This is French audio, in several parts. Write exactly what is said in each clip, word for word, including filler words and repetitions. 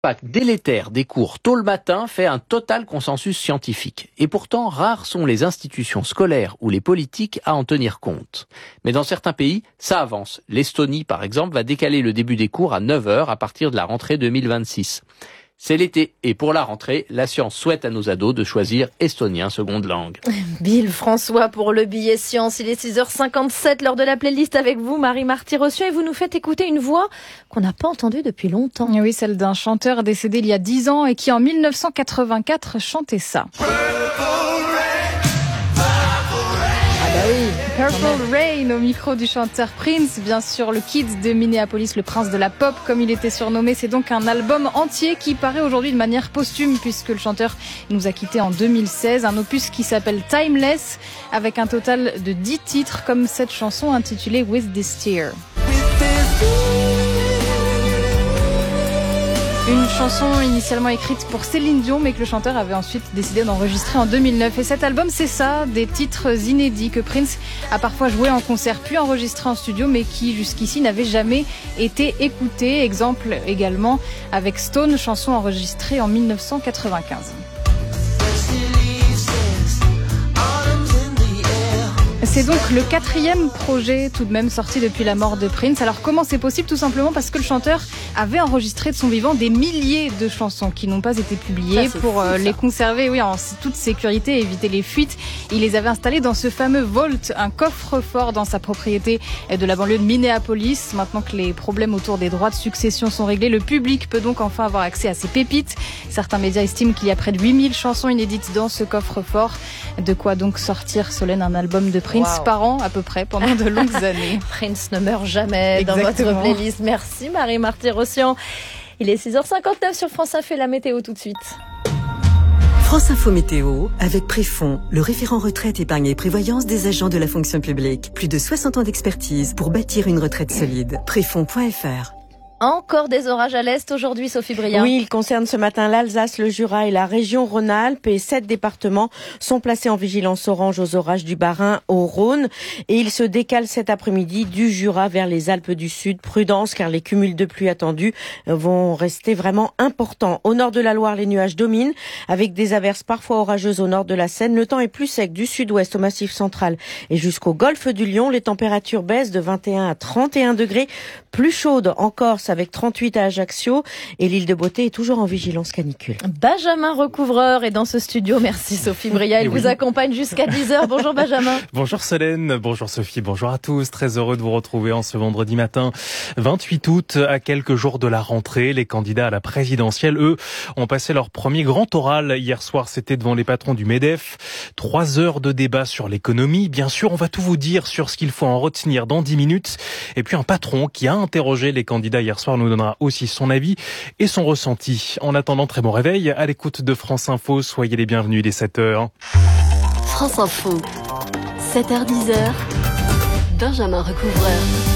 L'impact délétère des cours tôt le matin fait un total consensus scientifique. Et pourtant, rares sont les institutions scolaires ou les politiques à en tenir compte. Mais dans certains pays, ça avance. L'Estonie, par exemple, va décaler le début des cours à neuf heures à partir de la rentrée deux mille vingt-six. C'est l'été, et pour la rentrée, la science souhaite à nos ados de choisir estonien seconde langue. Bill François pour le billet science, il est six heures cinquante-sept, l'heure de la playlist avec vous, Marie-Marty Rossian, et vous nous faites écouter une voix qu'on n'a pas entendue depuis longtemps. Oui, celle d'un chanteur décédé il y a dix ans et qui en mille neuf cent quatre-vingt-quatre chantait ça. Ah bah oui, Purple Rain au micro du chanteur Prince, bien sûr le Kid de Minneapolis, le prince de la pop comme il était surnommé. C'est donc un album entier qui paraît aujourd'hui de manière posthume puisque le chanteur nous a quittés en deux mille seize, un opus qui s'appelle Timeless avec un total de dix titres comme cette chanson intitulée With This Tear. Une chanson initialement écrite pour Céline Dion, mais que le chanteur avait ensuite décidé d'enregistrer en deux mille neuf. Et cet album, c'est ça, des titres inédits que Prince a parfois joué en concert, puis enregistré en studio, mais qui jusqu'ici n'avaient jamais été écoutés. Exemple également avec Stone, chanson enregistrée en mille neuf cent quatre-vingt-quinze. C'est donc le quatrième projet tout de même sorti depuis la mort de Prince. Alors comment c'est possible? Tout simplement parce que le chanteur avait enregistré de son vivant des milliers de chansons qui n'ont pas été publiées ça, pour fou, les conserver oui, en toute sécurité et éviter les fuites. Il les avait installées dans ce fameux vault, un coffre-fort dans sa propriété de la banlieue de Minneapolis. Maintenant que les problèmes autour des droits de succession sont réglés, le public peut donc enfin avoir accès à ces pépites. Certains médias estiment qu'il y a près de huit mille chansons inédites dans ce coffre-fort. De quoi donc sortir, Solène, un album de Prince wow. par an à peu près pendant de longues années. Prince ne meurt jamais dans votre playlist. Merci Marie-Marty Rossian. Il est six heures cinquante-neuf sur France Info, la météo tout de suite. France Info Météo avec Préfond, le référent retraite, épargne et prévoyance des agents de la fonction publique. Plus de soixante ans d'expertise pour bâtir une retraite solide. Préfond point F R. Encore des orages à l'est aujourd'hui, Sophie Briand. Oui, ils concernent ce matin l'Alsace, le Jura et la région Rhône-Alpes. Et sept départements sont placés en vigilance orange aux orages du Bas-Rhin au Rhône. Et ils se décalent cet après-midi du Jura vers les Alpes du Sud. Prudence, car les cumuls de pluie attendus vont rester vraiment importants. Au nord de la Loire, les nuages dominent, avec des averses parfois orageuses au nord de la Seine. Le temps est plus sec du sud-ouest au Massif central et jusqu'au golfe du Lion. Les températures baissent de vingt et un à trente et un degrés. Plus chaude en Corse, avec trente-huit à Ajaccio, et l'île de Beauté est toujours en vigilance canicule. Benjamin Recouvreur est dans ce studio. Merci Sophie Briand. Il oui. vous accompagne jusqu'à dix heures. Bonjour Benjamin. Bonjour Solène, bonjour Sophie, bonjour à tous. Très heureux de vous retrouver en ce vendredi matin vingt-huit août, à quelques jours de la rentrée. Les candidats à la présidentielle, eux, ont passé leur premier grand oral hier soir. C'était devant les patrons du MEDEF. Trois heures de débat sur l'économie. Bien sûr, on va tout vous dire sur ce qu'il faut en retenir dans dix minutes. Et puis un patron qui a interrogé les candidats hier soir nous donnera aussi son avis et son ressenti. En attendant, très bon réveil à l'écoute de France Info. Soyez les bienvenus, il est sept heures. France Info, sept heures dix, Benjamin Recouvreur.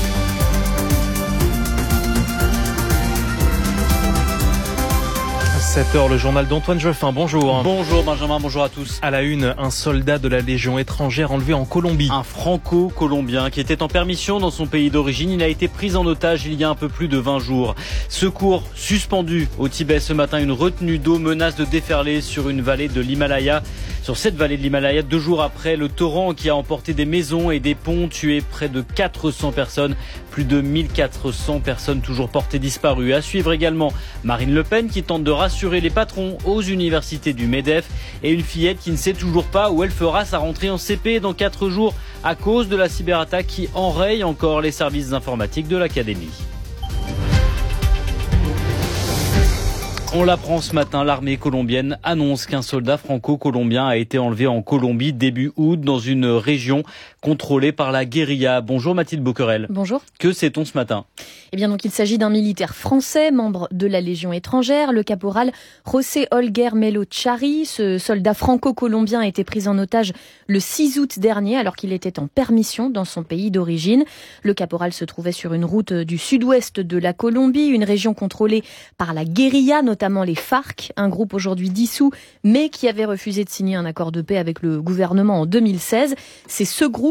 sept heures, le journal d'Antoine Jeffin. Bonjour. Bonjour Benjamin, bonjour à tous. À la une, un soldat de la Légion étrangère enlevé en Colombie. Un franco-colombien qui était en permission dans son pays d'origine. Il a été pris en otage il y a un peu plus de vingt jours. Secours suspendu au Tibet ce matin. Une retenue d'eau menace de déferler sur une vallée de l'Himalaya. Sur cette vallée de l'Himalaya, deux jours après le torrent qui a emporté des maisons et des ponts, tué près de quatre cents personnes. Plus de mille quatre cents personnes toujours portées disparues. À suivre également Marine Le Pen qui tente de rassurer les patrons aux universités du MEDEF et une fillette qui ne sait toujours pas où elle fera sa rentrée en C P dans quatre jours à cause de la cyberattaque qui enraye encore les services informatiques de l'académie. On l'apprend ce matin, l'armée colombienne annonce qu'un soldat franco-colombien a été enlevé en Colombie début août dans une région contrôlée par la guérilla. Bonjour Mathilde Boquerel. Bonjour. Que sait-on ce matin ? Eh bien donc il s'agit d'un militaire français, membre de la Légion étrangère, le caporal José Holguer Melo Chari. Ce soldat franco-colombien a été pris en otage le six août dernier alors qu'il était en permission dans son pays d'origine. Le caporal se trouvait sur une route du sud-ouest de la Colombie, une région contrôlée par la guérilla, notamment les FARC, un groupe aujourd'hui dissous, mais qui avait refusé de signer un accord de paix avec le gouvernement en deux mille seize. C'est ce groupe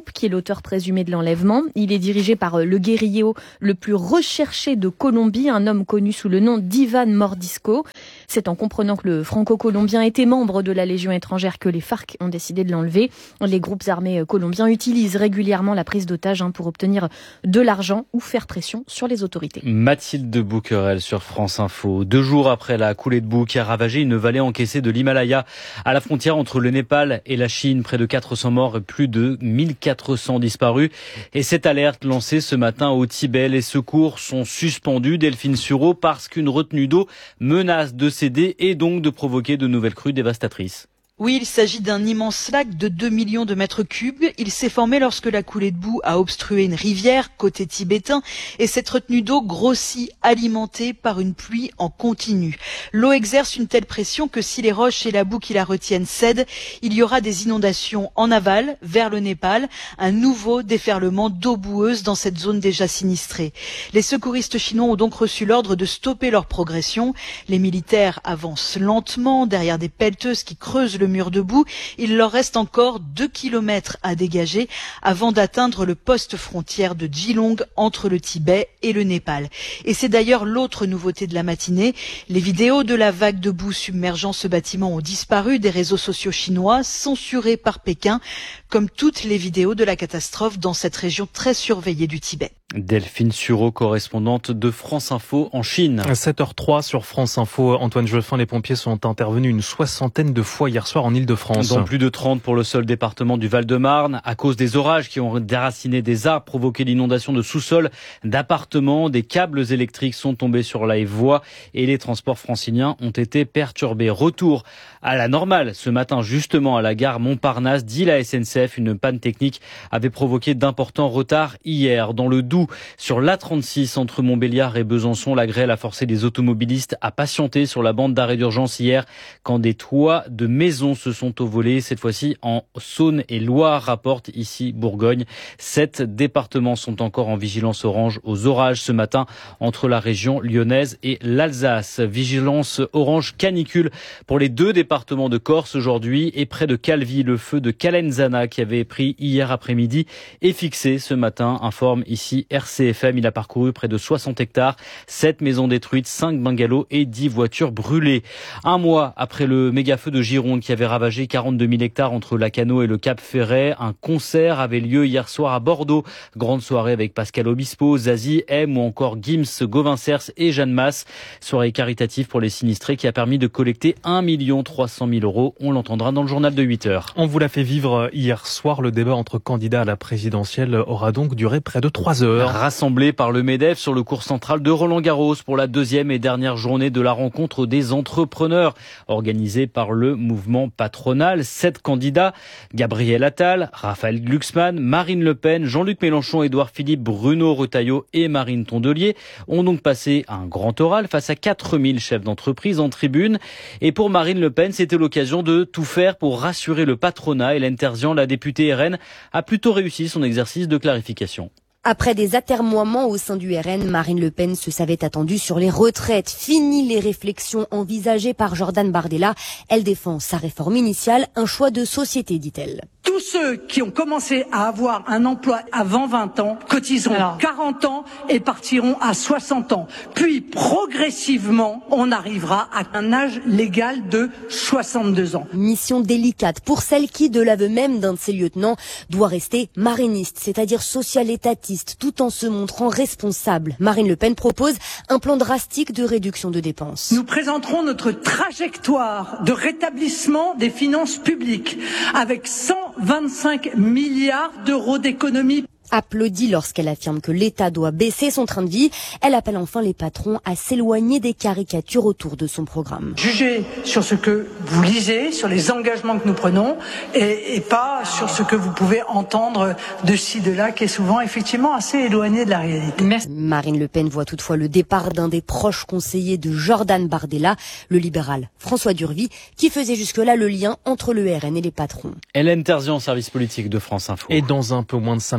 groupe qui est l'auteur présumé de l'enlèvement. Il est dirigé par le guérillero le plus recherché de Colombie, un homme connu sous le nom d'Ivan Mordisco. C'est en comprenant que le franco-colombien était membre de la Légion étrangère que les FARC ont décidé de l'enlever. Les groupes armés colombiens utilisent régulièrement la prise d'otages pour obtenir de l'argent ou faire pression sur les autorités. Mathilde Bouquerel sur France Info. Deux jours après la coulée de boue qui a ravagé une vallée encaissée de l'Himalaya à la frontière entre le Népal et la Chine, près de quatre cents morts et plus de mille quatre cents disparus. Et cette alerte lancée ce matin au Tibet, les secours sont suspendus, Delphine Sureau, parce qu'une retenue d'eau menace de céder et donc de provoquer de nouvelles crues dévastatrices. Oui, il s'agit d'un immense lac de deux millions de mètres cubes. Il s'est formé lorsque la coulée de boue a obstrué une rivière côté tibétain et cette retenue d'eau grossit, alimentée par une pluie en continu. L'eau exerce une telle pression que si les roches et la boue qui la retiennent cèdent, il y aura des inondations en aval, vers le Népal, un nouveau déferlement d'eau boueuse dans cette zone déjà sinistrée. Les secouristes chinois ont donc reçu l'ordre de stopper leur progression. Les militaires avancent lentement derrière des pelleteuses qui creusent le mur de boue. Il leur reste encore deux kilomètres à dégager avant d'atteindre le poste frontière de Geelong entre le Tibet et le Népal. Et c'est d'ailleurs l'autre nouveauté de la matinée. Les vidéos de la vague de boue submergeant ce bâtiment ont disparu des réseaux sociaux chinois, censurés par Pékin, comme toutes les vidéos de la catastrophe dans cette région très surveillée du Tibet. Delphine Sureau, correspondante de France Info en Chine. sept heures trois sur France Info. Antoine Jolfin, les pompiers sont intervenus une soixantaine de fois hier soir en Ile-de-France. Dans plus de trente pour le seul département du Val-de-Marne, à cause des orages qui ont déraciné des arbres, provoqué l'inondation de sous-sols, d'appartements. Des câbles électriques sont tombés sur la voie et les transports franciliens ont été perturbés. Retour à la normale ce matin, justement à la gare Montparnasse, dit la S N C F. Une panne technique avait provoqué d'importants retards hier. Dans le Doubs, sur l'A trente-six entre Montbéliard et Besançon, la grêle a forcé les automobilistes à patienter sur la bande d'arrêt d'urgence hier quand des toits de maisons se sont envolés, cette fois-ci en Saône et Loire, rapporte ici Bourgogne. Sept départements sont encore en vigilance orange aux orages ce matin entre la région lyonnaise et l'Alsace. Vigilance orange canicule pour les deux départements de Corse aujourd'hui et près de Calvi, le feu de Calenzana qui avait pris hier après-midi est fixé ce matin, informe ici R C F M. Il a parcouru près de soixante hectares, sept maisons détruites, cinq bungalows et dix voitures brûlées. Un mois après le méga-feu de Gironde qui avait ravagé quarante-deux mille hectares entre Lacanau et le Cap Ferret, un concert avait lieu hier soir à Bordeaux. Grande soirée avec Pascal Obispo, Zazie, M ou encore Gims, Gauvin Cers et Jeanne Masse. Soirée caritative pour les sinistrés qui a permis de collecter un million trois cent mille euros. On l'entendra dans le journal de huit heures. On vous l'a fait vivre hier soir. Le débat entre candidats à la présidentielle aura donc duré près de trois heures. Rassemblés par le MEDEF sur le cours central de Roland-Garros pour la deuxième et dernière journée de la rencontre des entrepreneurs organisée par le mouvement patronal. Sept candidats, Gabriel Attal, Raphaël Glucksmann, Marine Le Pen, Jean-Luc Mélenchon, Édouard Philippe, Bruno Retailleau et Marine Tondelier ont donc passé un grand oral face à quatre mille chefs d'entreprise en tribune. Et pour Marine Le Pen, c'était l'occasion de tout faire pour rassurer le patronat. Hélène Terzian, la députée R N, a plutôt réussi son exercice de clarification. Après des atermoiements au sein du R N, Marine Le Pen se savait attendue sur les retraites. Fini les réflexions envisagées par Jordan Bardella. Elle défend sa réforme initiale, un choix de société, dit-elle. Tous ceux qui ont commencé à avoir un emploi avant vingt ans cotiseront Alors. quarante ans et partiront à soixante ans. Puis, progressivement, on arrivera à un âge légal de soixante-deux ans. Mission délicate pour celle qui, de l'aveu même d'un de ses lieutenants, doit rester mariniste, c'est-à-dire social-étatiste, tout en se montrant responsable. Marine Le Pen propose un plan drastique de réduction de dépenses. Nous présenterons notre trajectoire de rétablissement des finances publiques avec cent vingt-cinq milliards d'euros d'économies. Applaudit lorsqu'elle affirme que l'État doit baisser son train de vie. Elle appelle enfin les patrons à s'éloigner des caricatures autour de son programme. Jugez sur ce que vous lisez, sur les engagements que nous prenons et, et pas sur ce que vous pouvez entendre de ci, de là, qui est souvent effectivement assez éloigné de la réalité. Merci. Marine Le Pen voit toutefois le départ d'un des proches conseillers de Jordan Bardella, le libéral François Durvy, qui faisait jusque-là le lien entre le R N et les patrons. Hélène Terzian, service politique de France Info. Et dans un peu moins de cinq minutes maintenant,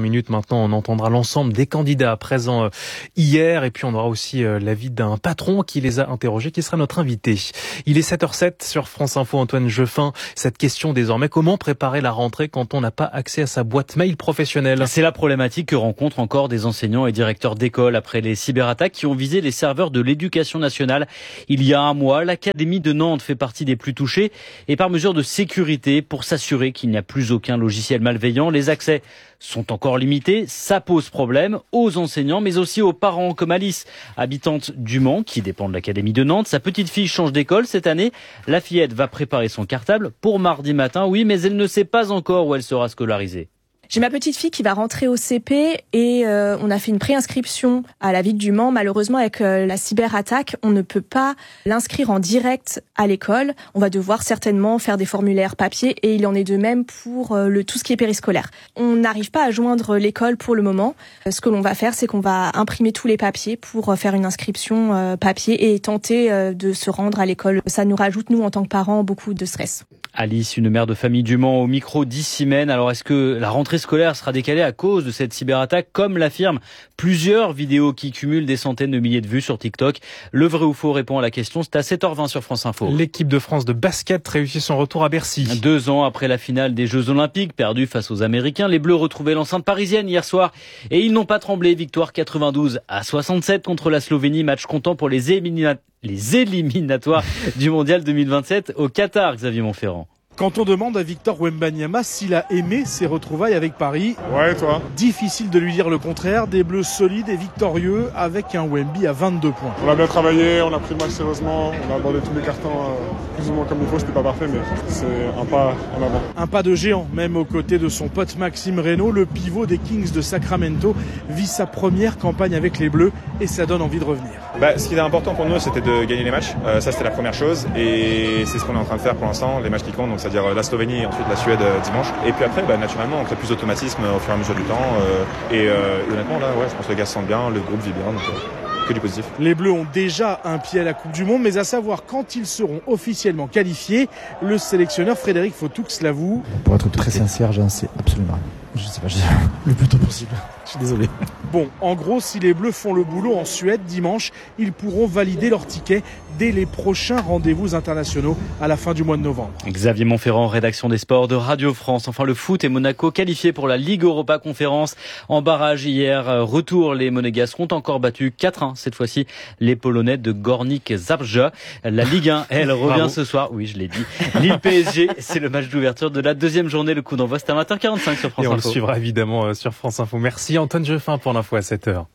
maintenant, on entendra l'ensemble des candidats présents hier. Et puis, on aura aussi l'avis d'un patron qui les a interrogés, qui sera notre invité. Il est sept heures zéro sept sur France Info. Antoine Jeffin, cette question désormais, comment préparer la rentrée quand on n'a pas accès à sa boîte mail professionnelle? C'est la problématique que rencontrent encore des enseignants et directeurs d'école après les cyberattaques qui ont visé les serveurs de l'Éducation nationale. Il y a un mois, l'Académie de Nantes fait partie des plus touchés et par mesure de sécurité pour s'assurer qu'il n'y a plus aucun logiciel malveillant, les accès sont encore limités. Ça pose problème aux enseignants mais aussi aux parents comme Alice, habitante du Mans qui dépend de l'Académie de Nantes. Sa petite fille change d'école cette année. La fillette va préparer son cartable pour mardi matin, oui, mais elle ne sait pas encore où elle sera scolarisée. J'ai ma petite fille qui va rentrer au C P et euh, on a fait une préinscription à la ville du Mans. Malheureusement, avec euh, la cyberattaque, on ne peut pas l'inscrire en direct à l'école. On va devoir certainement faire des formulaires papier et il en est de même pour euh, le tout ce qui est périscolaire. On n'arrive pas à joindre l'école pour le moment. Euh, ce que l'on va faire, c'est qu'on va imprimer tous les papiers pour euh, faire une inscription euh, papier et tenter euh, de se rendre à l'école. Ça nous rajoute, nous, en tant que parents, beaucoup de stress. Alice, une mère de famille du Mans au micro d'Issimène. Alors, est-ce que la rentrée scolaire sera décalée à cause de cette cyberattaque, comme l'affirment plusieurs vidéos qui cumulent des centaines de milliers de vues sur TikTok? Le vrai ou faux répond à la question, c'est à sept heures vingt sur France Info. L'équipe de France de basket réussit son retour à Bercy. Deux ans après la finale des Jeux Olympiques, perdue face aux Américains, les Bleus retrouvaient l'enceinte parisienne hier soir et ils n'ont pas tremblé. Victoire quatre-vingt-douze à soixante-sept contre la Slovénie, match comptant pour les éliminatoires. les éliminatoires du Mondial deux mille vingt-sept au Qatar, Xavier Montferrand. Quand on demande à Victor Wembanyama s'il a aimé ses retrouvailles avec Paris, ouais, toi. Difficile de lui dire le contraire. Des Bleus solides et victorieux avec un Wemby à vingt-deux points. On a bien travaillé, on a pris le match sérieusement, on a abordé tous les cartons euh, plus ou moins comme il faut. C'était pas parfait, mais c'est un pas en avant. Un pas de géant, même aux côtés de son pote Maxime Reynaud, le pivot des Kings de Sacramento vit sa première campagne avec les Bleus et ça donne envie de revenir. Bah, ce qui était important pour nous, c'était de gagner les matchs. Euh, ça, c'était la première chose et c'est ce qu'on est en train de faire pour l'instant, les matchs qui comptent. Donc, c'est-à-dire la Slovénie et ensuite la Suède euh, dimanche. Et puis après, bah, naturellement, on crée plus d'automatisme au fur et à mesure du temps. Euh, et euh, honnêtement, là, ouais, je pense que les gars se sentent bien, le groupe vit bien, donc euh, que du positif. Les Bleus ont déjà un pied à la Coupe du Monde, mais à savoir quand ils seront officiellement qualifiés, le sélectionneur Frédéric Fautoux l'avoue. Pour être très sincère, j'en sais absolument rien. Je sais pas, je sais pas, le plus tôt possible. Je suis désolé. Bon, en gros, si les Bleus font le boulot en Suède dimanche, ils pourront valider leur ticket dès les prochains rendez-vous internationaux à la fin du mois de novembre. Xavier Montferrand, rédaction des sports de Radio France. Enfin, le foot et Monaco qualifiés pour la Ligue Europa Conférence. En barrage hier, retour, les Monégasques ont encore battu quatre un. Cette fois-ci, les Polonais de Gornik Zabrze. La Ligue un, elle revient Bravo. Ce soir. Oui, je l'ai dit. Lille P S G, c'est le match d'ouverture de la deuxième journée. Le coup d'envoi, c'est à vingt heures quarante-cinq sur France et on Info. Le suivra évidemment sur France Info. Merci Antoine Jeffin pour l'info à sept heures.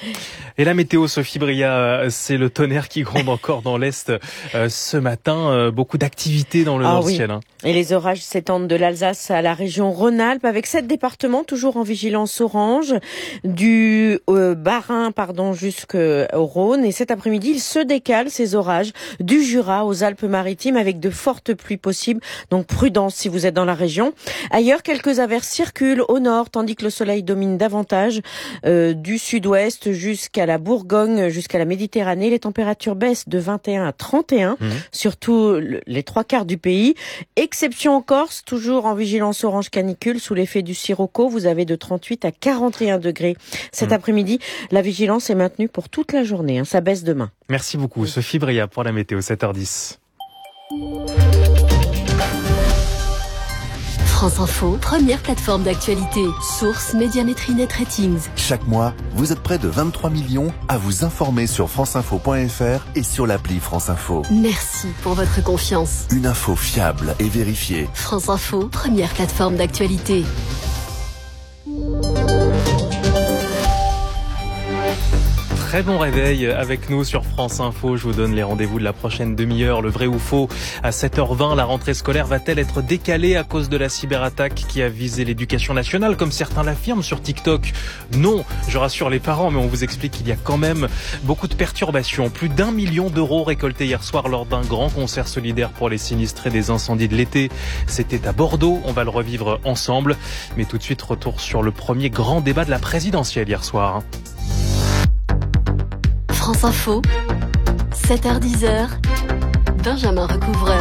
Et la météo, Sophie Bria, c'est le tonnerre qui gronde encore dans l'Est euh, ce matin. Euh, beaucoup d'activités dans le ah, nord-ciel. Oui. Hein. Et les orages s'étendent de l'Alsace à la région Rhône-Alpes avec sept départements toujours en vigilance orange, du euh, Bas-Rhin pardon, jusqu'au Rhône. Et cet après-midi, ils se décalent, ces orages, du Jura aux Alpes-Maritimes avec de fortes pluies possibles. Donc prudence si vous êtes dans la région. Ailleurs, quelques averses circulent au nord, tandis que le soleil domine davantage euh, du sud-ouest jusqu'à la Bourgogne, jusqu'à la Méditerranée. Les températures baissent de vingt et un à trente et un, mmh. surtout les trois quarts du pays. Exception en Corse, toujours en vigilance orange canicule, sous l'effet du sirocco. Vous avez de trente-huit à quarante et un degrés. Cet mmh. après-midi, la vigilance est maintenue pour toute la journée. Hein. Ça baisse demain. Merci beaucoup, Sophie Bria, pour la météo, sept heures dix. France Info, première plateforme d'actualité. Source Médiamétrie Net Ratings. Chaque mois, vous êtes près de vingt-trois millions à vous informer sur franceinfo point f r et sur l'appli France Info. Merci pour votre confiance. Une info fiable et vérifiée. France Info, première plateforme d'actualité. Très bon réveil avec nous sur France Info. Je vous donne les rendez-vous de la prochaine demi-heure. Le vrai ou faux à sept heures vingt. La rentrée scolaire va-t-elle être décalée à cause de la cyberattaque qui a visé l'éducation nationale, comme certains l'affirment sur TikTok? Non, je rassure les parents, mais on vous explique qu'il y a quand même beaucoup de perturbations. Plus d'un million d'euros récoltés hier soir lors d'un grand concert solidaire pour les sinistrés des incendies de l'été. C'était à Bordeaux. On va le revivre ensemble. Mais tout de suite, retour sur le premier grand débat de la présidentielle hier soir. France Info, sept heures dix, Benjamin Recouvreur.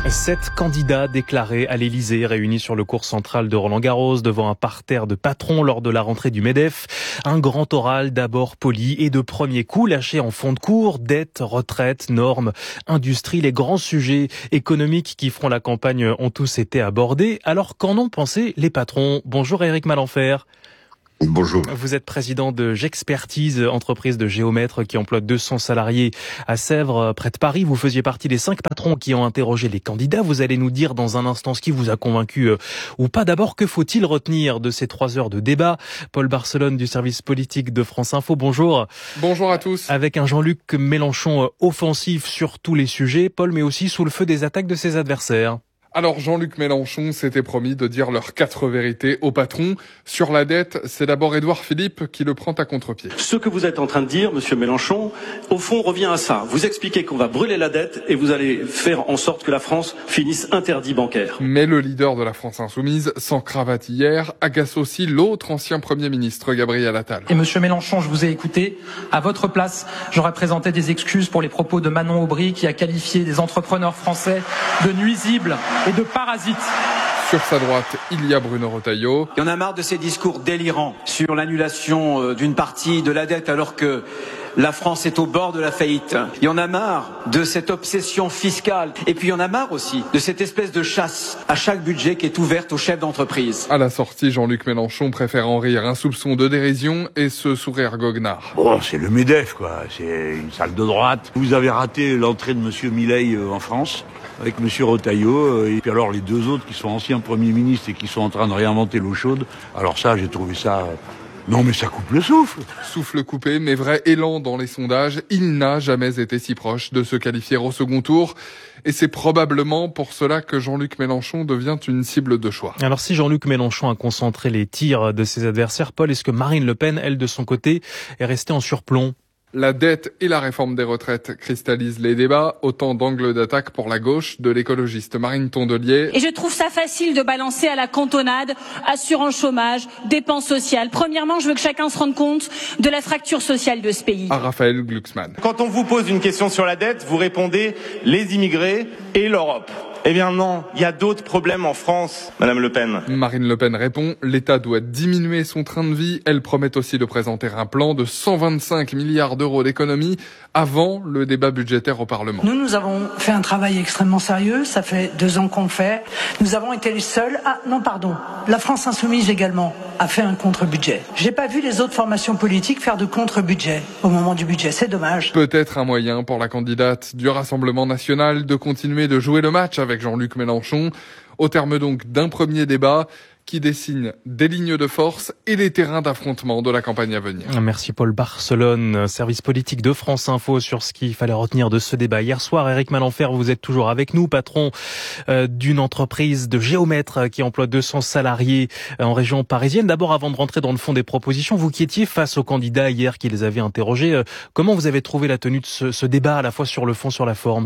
Sept candidats déclarés à l'Élysée, réunis sur le cours central de Roland-Garros devant un parterre de patrons lors de la rentrée du MEDEF. Un grand oral d'abord poli et de premier coup lâché en fond de cours. Dette, retraite, normes, industrie, les grands sujets économiques qui feront la campagne ont tous été abordés. Alors qu'en ont pensé les patrons? Bonjour Éric Malenfer. Bonjour. Vous êtes président de Gexpertise, entreprise de géomètres qui emploie deux cents salariés à Sèvres, près de Paris. Vous faisiez partie des cinq patrons qui ont interrogé les candidats. Vous allez nous dire dans un instant ce qui vous a convaincu euh, ou pas. D'abord, que faut-il retenir de ces trois heures de débat? Paul Barcelone du service politique de France Info, bonjour. Bonjour à tous. Avec un Jean-Luc Mélenchon offensif sur tous les sujets, Paul, mais aussi sous le feu des attaques de ses adversaires. Alors Jean-Luc Mélenchon s'était promis de dire leurs quatre vérités au patron. Sur la dette, c'est d'abord Édouard Philippe qui le prend à contre-pied. Ce que vous êtes en train de dire, monsieur Mélenchon, au fond revient à ça. Vous expliquez qu'on va brûler la dette et vous allez faire en sorte que la France finisse interdit bancaire. Mais le leader de la France Insoumise, sans cravate hier, agace aussi l'autre ancien Premier ministre, Gabriel Attal. Et monsieur Mélenchon, je vous ai écouté. À votre place, j'aurais présenté des excuses pour les propos de Manon Aubry qui a qualifié des entrepreneurs français de nuisibles et de parasites. Sur sa droite, il y a Bruno Retailleau. Il y en a marre de ces discours délirants sur l'annulation d'une partie de la dette alors que la France est au bord de la faillite. Il y en a marre de cette obsession fiscale. Et puis il y en a marre aussi de cette espèce de chasse à chaque budget qui est ouverte aux chefs d'entreprise. À la sortie, Jean-Luc Mélenchon préfère en rire, un soupçon de dérision et ce sourire goguenard. Bon, c'est le MEDEF, quoi. C'est une salle de droite. Vous avez raté l'entrée de monsieur Milei en France avec monsieur Retailleau, et puis alors les deux autres qui sont anciens premiers ministres et qui sont en train de réinventer l'eau chaude. Alors ça, j'ai trouvé ça... Non mais ça coupe le souffle. Souffle coupé, mais vrai élan dans les sondages. Il n'a jamais été si proche de se qualifier au second tour. Et c'est probablement pour cela que Jean-Luc Mélenchon devient une cible de choix. Alors si Jean-Luc Mélenchon a concentré les tirs de ses adversaires, Paul, est-ce que Marine Le Pen, elle de son côté, est restée en surplomb? La dette et la réforme des retraites cristallisent les débats, autant d'angles d'attaque pour la gauche de l'écologiste Marine Tondelier. Et je trouve ça facile de balancer à la cantonade, assurance chômage, dépenses sociales. Premièrement, je veux que chacun se rende compte de la fracture sociale de ce pays. À Raphaël Glucksmann. Quand on vous pose une question sur la dette, vous répondez les immigrés et l'Europe. Eh bien non, il y a d'autres problèmes en France, Madame Le Pen. Marine Le Pen répond, l'État doit diminuer son train de vie. Elle promet aussi de présenter un plan de cent vingt-cinq milliards d'euros d'économie avant le débat budgétaire au Parlement. Nous, nous avons fait un travail extrêmement sérieux. Ça fait deux ans qu'on le fait. Nous avons été les seuls. Ah non, pardon. La France Insoumise également a fait un contre-budget. J'ai pas vu les autres formations politiques faire de contre-budget au moment du budget. C'est dommage. Peut-être un moyen pour la candidate du Rassemblement national de continuer de jouer le match avec Jean-Luc Mélenchon, au terme donc d'un premier débat qui dessine des lignes de force et les terrains d'affrontement de la campagne à venir. Merci Paul Barcelone, service politique de France Info, sur ce qu'il fallait retenir de ce débat. Hier soir, Éric Malenfer, vous êtes toujours avec nous, patron euh, d'une entreprise de géomètres qui emploie deux cents salariés en région parisienne. D'abord, avant de rentrer dans le fond des propositions, vous qui étiez face aux candidats hier qui les avaient interrogés, euh, comment vous avez trouvé la tenue de ce, ce débat, à la fois sur le fond, sur la forme?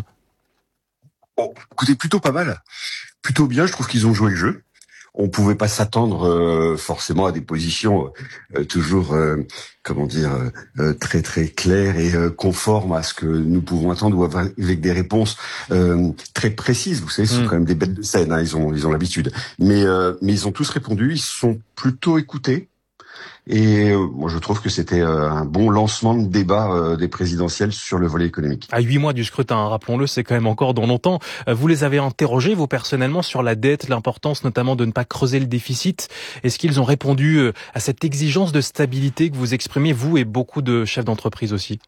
Bon, écoutez, plutôt pas mal. Plutôt bien, je trouve qu'ils ont joué le jeu. On pouvait pas s'attendre euh, forcément à des positions euh, toujours, euh, comment dire, euh, très très claires et euh, conformes à ce que nous pouvons attendre, ou avec des réponses euh, très précises. Vous savez, ce sont mmh. quand même des bêtes de scène, hein, ils ont ils ont l'habitude. Mais euh, mais ils ont tous répondu, ils se sont plutôt écoutés. Et euh, moi, je trouve que c'était euh, un bon lancement de débat euh, des présidentielles sur le volet économique. À huit mois du scrutin, rappelons-le, c'est quand même encore dans longtemps. Vous les avez interrogés, vous personnellement, sur la dette, l'importance notamment de ne pas creuser le déficit. Est-ce qu'ils ont répondu à cette exigence de stabilité que vous exprimez, vous et beaucoup de chefs d'entreprise aussi?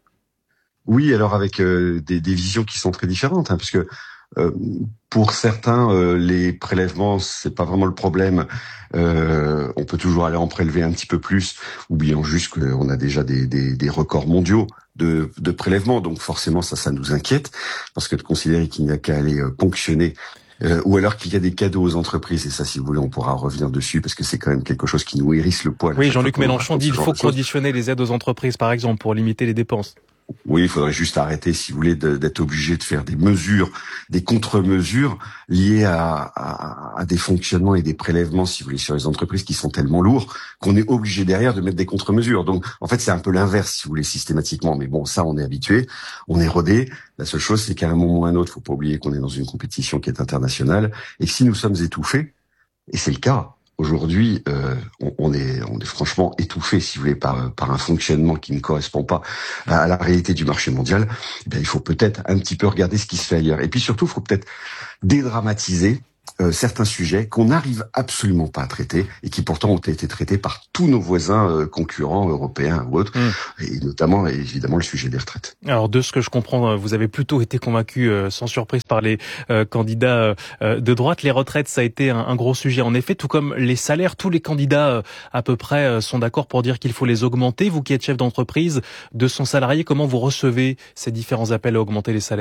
Oui, alors avec euh, des, des visions qui sont très différentes, hein, parce que Euh, pour certains, euh, les prélèvements, c'est pas vraiment le problème. Euh, on peut toujours aller en prélever un petit peu plus, oubliant juste qu'on a déjà des, des, des records mondiaux de, de prélèvements. Donc forcément, ça, ça nous inquiète, parce que de considérer qu'il n'y a qu'à aller euh, ponctionner, euh, ou alors qu'il y a des cadeaux aux entreprises, et ça, si vous voulez, on pourra revenir dessus, parce que c'est quand même quelque chose qui nous hérisse le poil. Oui, Jean-Luc Mélenchon dit qu'il faut conditionner les aides aux entreprises, par exemple, pour limiter les dépenses. Oui, il faudrait juste arrêter, si vous voulez, de, d'être obligé de faire des mesures, des contre-mesures liées à, à, à des fonctionnements et des prélèvements, si vous voulez, sur les entreprises qui sont tellement lourds qu'on est obligé derrière de mettre des contre-mesures. Donc, en fait, c'est un peu l'inverse, si vous voulez, systématiquement. Mais bon, ça, on est habitué, on est rodé. La seule chose, c'est qu'à un moment ou à un autre, faut pas oublier qu'on est dans une compétition qui est internationale et que si nous sommes étouffés, et c'est le cas, aujourd'hui, euh, on, on est, on est franchement étouffé, si vous voulez, par, par un fonctionnement qui ne correspond pas à, à la réalité du marché mondial. Eh bien, il faut peut-être un petit peu regarder ce qui se fait ailleurs. Et puis surtout, il faut peut-être dédramatiser euh, certains sujets qu'on n'arrive absolument pas à traiter et qui pourtant ont été traités par tous nos voisins euh, concurrents européens ou autres, mmh. et notamment évidemment le sujet des retraites. Alors de ce que je comprends, vous avez plutôt été convaincu euh, sans surprise par les euh, candidats euh, de droite. Les retraites, ça a été un, un gros sujet en effet, tout comme les salaires. Tous les candidats euh, à peu près euh, sont d'accord pour dire qu'il faut les augmenter. Vous qui êtes chef d'entreprise, de son salarié, comment vous recevez ces différents appels à augmenter les salaires ?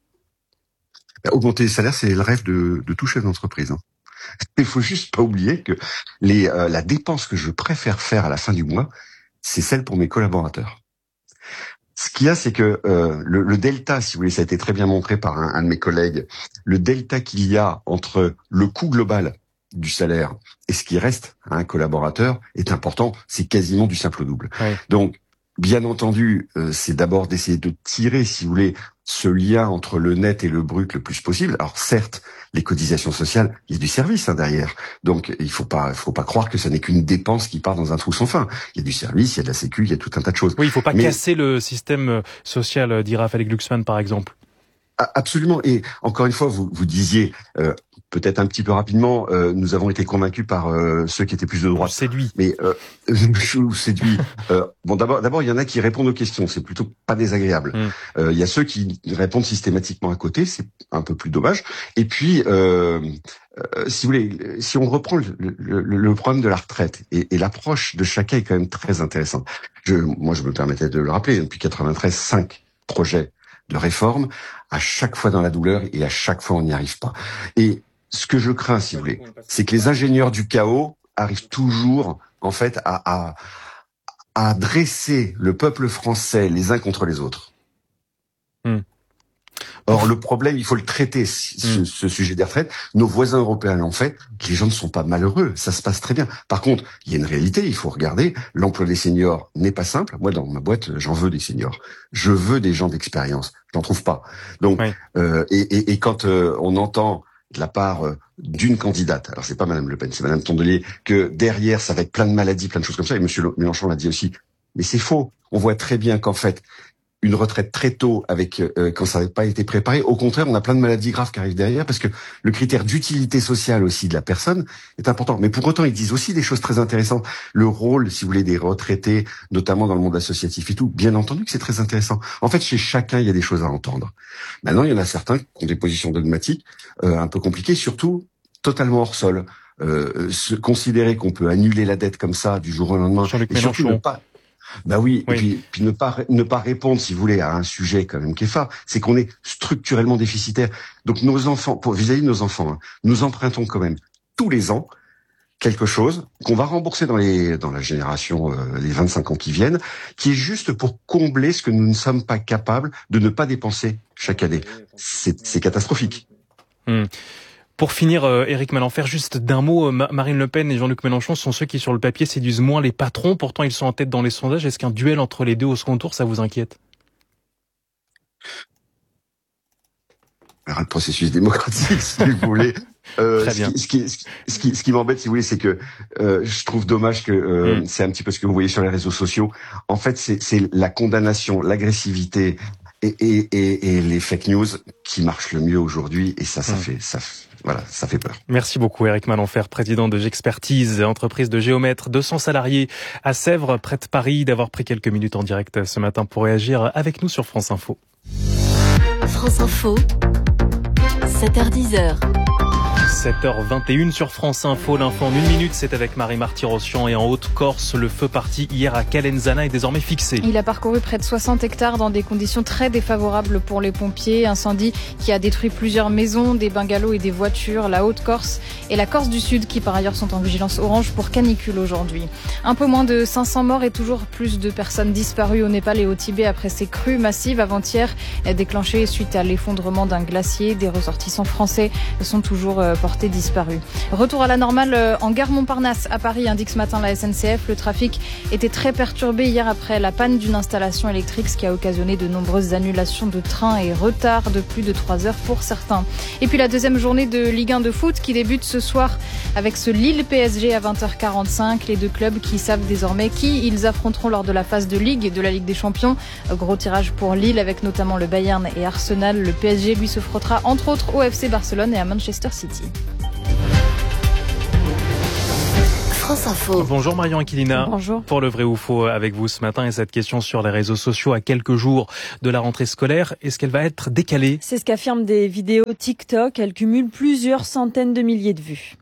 Augmenter les salaires, c'est le rêve de, de tout chef d'entreprise. Hein. Il faut juste pas oublier que les, euh, la dépense que je préfère faire à la fin du mois, c'est celle pour mes collaborateurs. Ce qu'il y a, c'est que euh, le, le delta, si vous voulez, ça a été très bien montré par un, un de mes collègues, le delta qu'il y a entre le coût global du salaire et ce qui reste à un collaborateur est important, c'est quasiment du simple au double. Ouais. Donc, bien entendu, euh, c'est d'abord d'essayer de tirer, si vous voulez, ce lien entre le net et le brut le plus possible. Alors certes, les cotisations sociales, il y a du service hein, derrière. Donc il faut pas, faut pas croire que ça n'est qu'une dépense qui part dans un trou sans fin. Il y a du service, il y a de la sécu, il y a tout un tas de choses. Oui, il faut pas Mais... casser le système social, dit Raphaël Glucksmann par exemple. Absolument. Et encore une fois, vous, vous disiez euh, peut-être un petit peu rapidement, euh, nous avons été convaincus par euh, ceux qui étaient plus de droite. Séduit. Mais euh, séduit. Euh, bon, d'abord, d'abord, il y en a qui répondent aux questions. C'est plutôt pas désagréable. Il mm. euh, y a ceux qui répondent systématiquement à côté. C'est un peu plus dommage. Et puis, euh, euh, si vous voulez, si on reprend le, le, le problème de la retraite et, et l'approche de chacun est quand même très intéressante. Je, moi, je me permettais de le rappeler. Depuis quatre-vingt-treize, cinq projets de réforme, à chaque fois dans la douleur et à chaque fois on n'y arrive pas. Et ce que je crains, si vous voulez, c'est que les ingénieurs du chaos arrivent toujours, en fait, à, à, à dresser le peuple français les uns contre les autres. Mmh. Or, le problème, il faut le traiter, ce, mmh. ce sujet des retraites. Nos voisins européens l'ont fait. Les gens ne sont pas malheureux. Ça se passe très bien. Par contre, il y a une réalité, il faut regarder. L'emploi des seniors n'est pas simple. Moi, dans ma boîte, j'en veux des seniors. Je veux des gens d'expérience. J'en trouve pas. Donc, oui. euh, et, et, et quand euh, on entend de la part euh, d'une candidate, alors c'est pas Madame Le Pen, c'est Madame Tondelier, que derrière, ça va être plein de maladies, plein de choses comme ça. Et Monsieur Mélenchon l'a dit aussi. Mais c'est faux. On voit très bien qu'en fait, une retraite très tôt avec euh, quand ça n'avait pas été préparé. Au contraire, on a plein de maladies graves qui arrivent derrière parce que le critère d'utilité sociale aussi de la personne est important. Mais pour autant, ils disent aussi des choses très intéressantes. Le rôle, si vous voulez, des retraités, notamment dans le monde associatif et tout, bien entendu que c'est très intéressant. En fait, chez chacun, il y a des choses à entendre. Maintenant, il y en a certains qui ont des positions dogmatiques euh, un peu compliquées, surtout totalement hors sol. Euh, se considérer qu'on peut annuler la dette comme ça du jour au lendemain Jean-Luc et surtout Mélenchon. ne pas Bah oui, oui. et puis, puis ne pas ne pas répondre, si vous voulez, à un sujet quand même qui est phare, c'est qu'on est structurellement déficitaire. Donc nos enfants, pour vis-à-vis de nos enfants, hein, nous empruntons quand même tous les ans quelque chose qu'on va rembourser dans les dans la génération euh, les vingt-cinq ans qui viennent, qui est juste pour combler ce que nous ne sommes pas capables de ne pas dépenser chaque année. C'est, c'est catastrophique. Mmh. Pour finir, euh, Éric Malenfer, juste d'un mot, Ma- Marine Le Pen et Jean-Luc Mélenchon sont ceux qui, sur le papier, séduisent moins les patrons. Pourtant, ils sont en tête dans les sondages. Est-ce qu'un duel entre les deux au second tour, ça vous inquiète ? Alors, le processus démocratique, si vous voulez. Euh, Très bien. Ce qui, ce qui, ce qui, ce qui m'embête, si vous voulez, c'est que euh, je trouve dommage que euh, mm. c'est un petit peu ce que vous voyez sur les réseaux sociaux. En fait, c'est, c'est la condamnation, l'agressivité et, et, et, et les fake news qui marchent le mieux aujourd'hui. Et ça, ça mm. fait ça. Voilà, ça fait peur. Merci beaucoup, Éric Malenfer, président de Gexpertise, entreprise de géomètres, deux cents salariés à Sèvres, près de Paris, d'avoir pris quelques minutes en direct ce matin pour réagir avec nous sur France Info. France Info, sept heures dix. sept heures vingt et une sur France Info. L'info en une minute, c'est avec Marie Marty-Rossian. Et en Haute-Corse, le feu parti hier à Calenzana est désormais fixé. Il a parcouru près de soixante hectares dans des conditions très défavorables pour les pompiers. Incendie qui a détruit plusieurs maisons, des bungalows et des voitures. La Haute-Corse et la Corse du Sud qui par ailleurs sont en vigilance orange pour canicule aujourd'hui. Un peu moins de cinq cents morts et toujours plus de personnes disparues au Népal et au Tibet après ces crues massives avant-hier déclenchées suite à l'effondrement d'un glacier. Des ressortissants français sont toujours portés disparus. Retour à la normale en gare Montparnasse à Paris, indique ce matin la S N C F. Le trafic était très perturbé hier après la panne d'une installation électrique, ce qui a occasionné de nombreuses annulations de trains et retards de plus de trois heures pour certains. Et puis la deuxième journée de Ligue un de foot qui débute ce soir avec ce Lille P S G à vingt heures quarante-cinq. Les deux clubs qui savent désormais qui ils affronteront lors de la phase de Ligue et de la Ligue des Champions. Gros tirage pour Lille avec notamment le Bayern et Arsenal. Le P S G lui se frottera entre autres au F C Barcelone et à Manchester City. France Info. Bonjour Marion Aquilina. Bonjour. Pour le vrai ou faux avec vous ce matin et cette question sur les réseaux sociaux à quelques jours de la rentrée scolaire, est-ce qu'elle va être décalée ? C'est ce qu'affirment des vidéos TikTok. Elles cumulent plusieurs centaines de milliers de vues.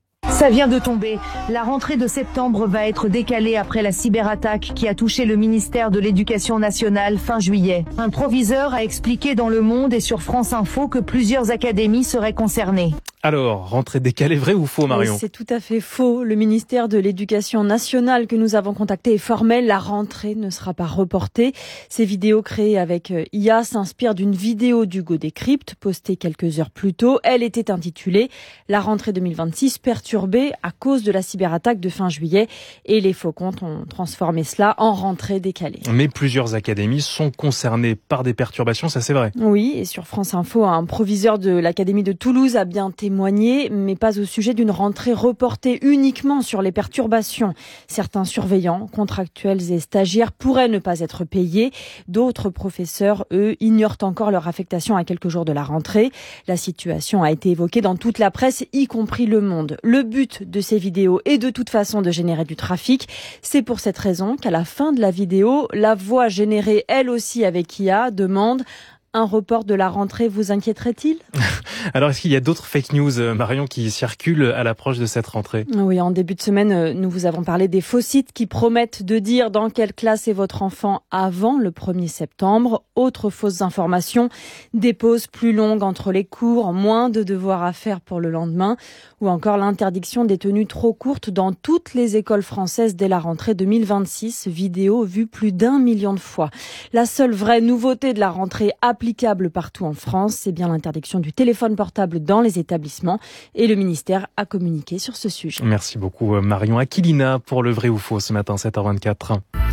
Ça vient de tomber. La rentrée de septembre va être décalée après la cyberattaque qui a touché le ministère de l'Éducation nationale fin juillet. Un proviseur a expliqué dans Le Monde et sur France Info que plusieurs académies seraient concernées. Alors, rentrée décalée, vrai ou faux, Marion ? Oui, c'est tout à fait faux. Le ministère de l'Éducation nationale que nous avons contacté est formel. La rentrée ne sera pas reportée. Ces vidéos créées avec I A s'inspirent d'une vidéo d'Hugo Décrypte postée quelques heures plus tôt. Elle était intitulée « La rentrée deux mille vingt-six perturbée à cause de la cyberattaque de fin juillet ». Et les faux comptes ont transformé cela en rentrée décalée. Mais plusieurs académies sont concernées par des perturbations, ça c'est vrai. Oui, et sur France Info, un proviseur de l'Académie de Toulouse a bien témoigné, mais pas au sujet d'une rentrée reportée uniquement sur les perturbations. Certains surveillants, contractuels et stagiaires pourraient ne pas être payés. D'autres professeurs, eux, ignorent encore leur affectation à quelques jours de la rentrée. La situation a été évoquée dans toute la presse, y compris Le Monde. Le but de ces vidéos est de toute façon de générer du trafic. C'est pour cette raison qu'à la fin de la vidéo, la voix générée elle aussi avec I A demande « Un report de la rentrée vous inquiéterait-il » Alors, est-ce qu'il y a d'autres fake news, Marion, qui circulent à l'approche de cette rentrée ? Oui, en début de semaine, nous vous avons parlé des faux sites qui promettent de dire dans quelle classe est votre enfant avant le premier septembre. Autres fausses informations, des pauses plus longues entre les cours, moins de devoirs à faire pour le lendemain, ou encore l'interdiction des tenues trop courtes dans toutes les écoles françaises dès la rentrée deux mille vingt-six, vidéo vue plus d'un million de fois. La seule vraie nouveauté de la rentrée applicable partout en France, c'est bien l'interdiction du téléphone portable dans les établissements et le ministère a communiqué sur ce sujet. Merci beaucoup Marion Aquilina pour le vrai ou faux ce matin sept heures vingt-quatre.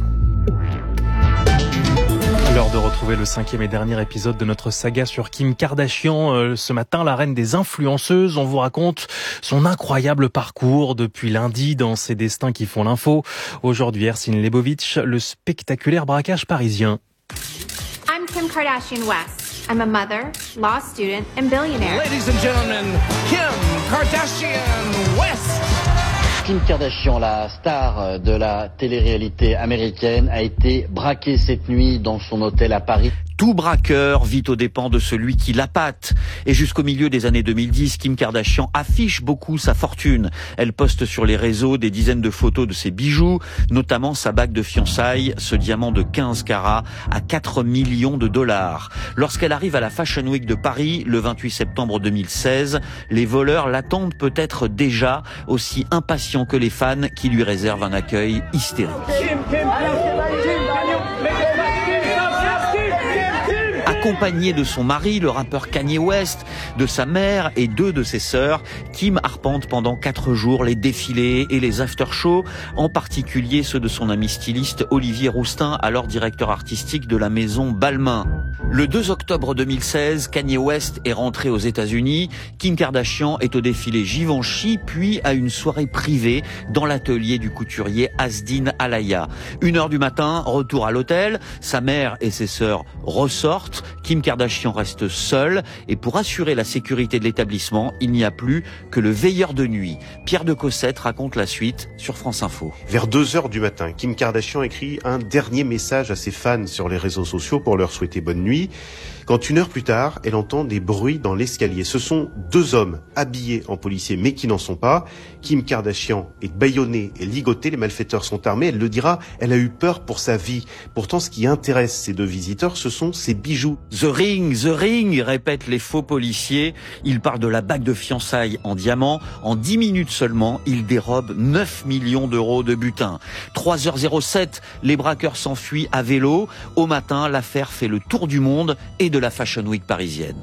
L'heure de retrouver le cinquième et dernier épisode de notre saga sur Kim Kardashian. Ce matin, la reine des influenceuses, on vous raconte son incroyable parcours depuis lundi dans Ses destins qui font l'info. Aujourd'hui, Ersin Lebovitch, le spectaculaire braquage parisien. I'm Kim Kardashian West. I'm a mother, law student, and billionaire. Ladies and gentlemen, Kim Kardashian West. Kim Kardashian, la star de la télé-réalité américaine, a été braquée cette nuit dans son hôtel à Paris. Tout braqueur vit aux dépens de celui qui l'appâte. Et jusqu'au milieu des années deux mille dix, Kim Kardashian affiche beaucoup sa fortune. Elle poste sur les réseaux des dizaines de photos de ses bijoux, notamment sa bague de fiançailles, ce diamant de quinze carats à quatre millions de dollars. Lorsqu'elle arrive à la Fashion Week de Paris, le vingt-huit septembre deux mille seize, les voleurs l'attendent peut-être déjà, aussi impatients que les fans qui lui réservent un accueil hystérique. Kim, Kim, Accompagnée de son mari, le rappeur Kanye West, de sa mère et deux de ses sœurs, Kim arpente pendant quatre jours les défilés et les after-shows, en particulier ceux de son ami styliste Olivier Roustin, alors directeur artistique de la maison Balmain. Le deux octobre deux mille seize, Kanye West est rentré aux États-Unis. Kim Kardashian est au défilé Givenchy, puis à une soirée privée dans l'atelier du couturier Asdin Alaya. Une heure du matin, retour à l'hôtel. Sa mère et ses sœurs ressortent. Kim Kardashian reste seule et pour assurer la sécurité de l'établissement, il n'y a plus que le veilleur de nuit. Pierre de Cossette raconte la suite sur France Info. Vers deux heures du matin, Kim Kardashian écrit un dernier message à ses fans sur les réseaux sociaux pour leur souhaiter bonne nuit. quand une heure plus tard, elle entend des bruits dans l'escalier. Ce sont deux hommes habillés en policiers mais qui n'en sont pas. Kim Kardashian est bâillonnée et ligotée, les malfaiteurs sont armés. Elle le dira, elle a eu peur pour sa vie. Pourtant, ce qui intéresse ces deux visiteurs, ce sont ses bijoux. The ring, the ring, répètent les faux policiers. Ils parlent de la bague de fiançailles en diamant. En dix minutes seulement, ils dérobent neuf millions d'euros de butin. trois heures zéro sept, les braqueurs s'enfuient à vélo. Au matin, l'affaire fait le tour du monde et de la Fashion Week parisienne.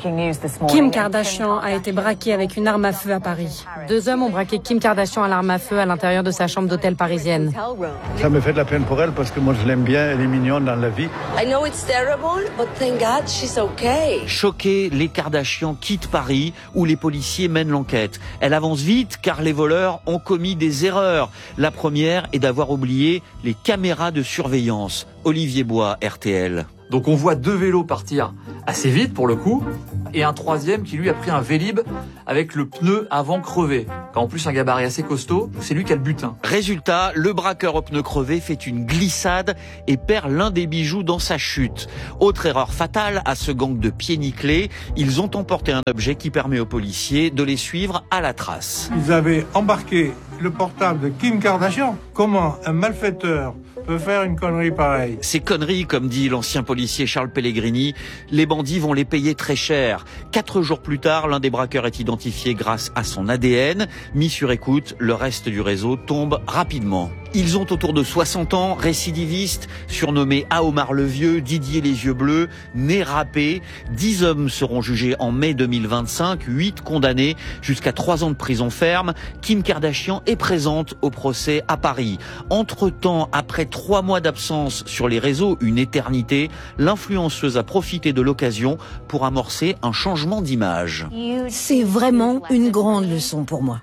Kim Kardashian a été braquée avec une arme à feu à Paris. Deux hommes ont braqué Kim Kardashian à l'arme à feu à l'intérieur de sa chambre d'hôtel parisienne. Ça me fait de la peine pour elle parce que moi je l'aime bien, elle est mignonne dans la vie. I know it's terrible, but thank God she's okay. Choqués, les Kardashian quittent Paris où les policiers mènent l'enquête. Elle avance vite car les voleurs ont commis des erreurs. La première est d'avoir oublié les caméras de surveillance. Olivier Bois, R T L. Donc on voit deux vélos partir assez vite pour le coup, et un troisième qui lui a pris un Vélib avec le pneu avant crevé. En plus un gabarit assez costaud, c'est lui qui a le butin. Résultat, le braqueur au pneu crevé fait une glissade et perd l'un des bijoux dans sa chute. Autre erreur fatale à ce gang de pieds nickelés, ils ont emporté un objet qui permet aux policiers de les suivre à la trace. Ils avaient embarqué le portable de Kim Kardashian. Comment un malfaiteur peut faire une connerie pareille? Ces conneries, comme dit l'ancien policier Charles Pellegrini, les bandits vont les payer très cher. Quatre jours plus tard, l'un des braqueurs est identifié grâce à son A D N. Mis sur écoute, le reste du réseau tombe rapidement. Ils ont autour de soixante ans, récidivistes, surnommés Aomar le Vieux, Didier les Yeux Bleus, nez râpé. Dix hommes seront jugés en mai deux mille vingt-cinq, huit condamnés jusqu'à trois ans de prison ferme. Kim Kardashian est présente au procès à Paris. Entre-temps, après trois mois d'absence sur les réseaux, une éternité, l'influenceuse a profité de l'occasion pour amorcer un changement d'image. C'est vraiment une grande leçon pour moi.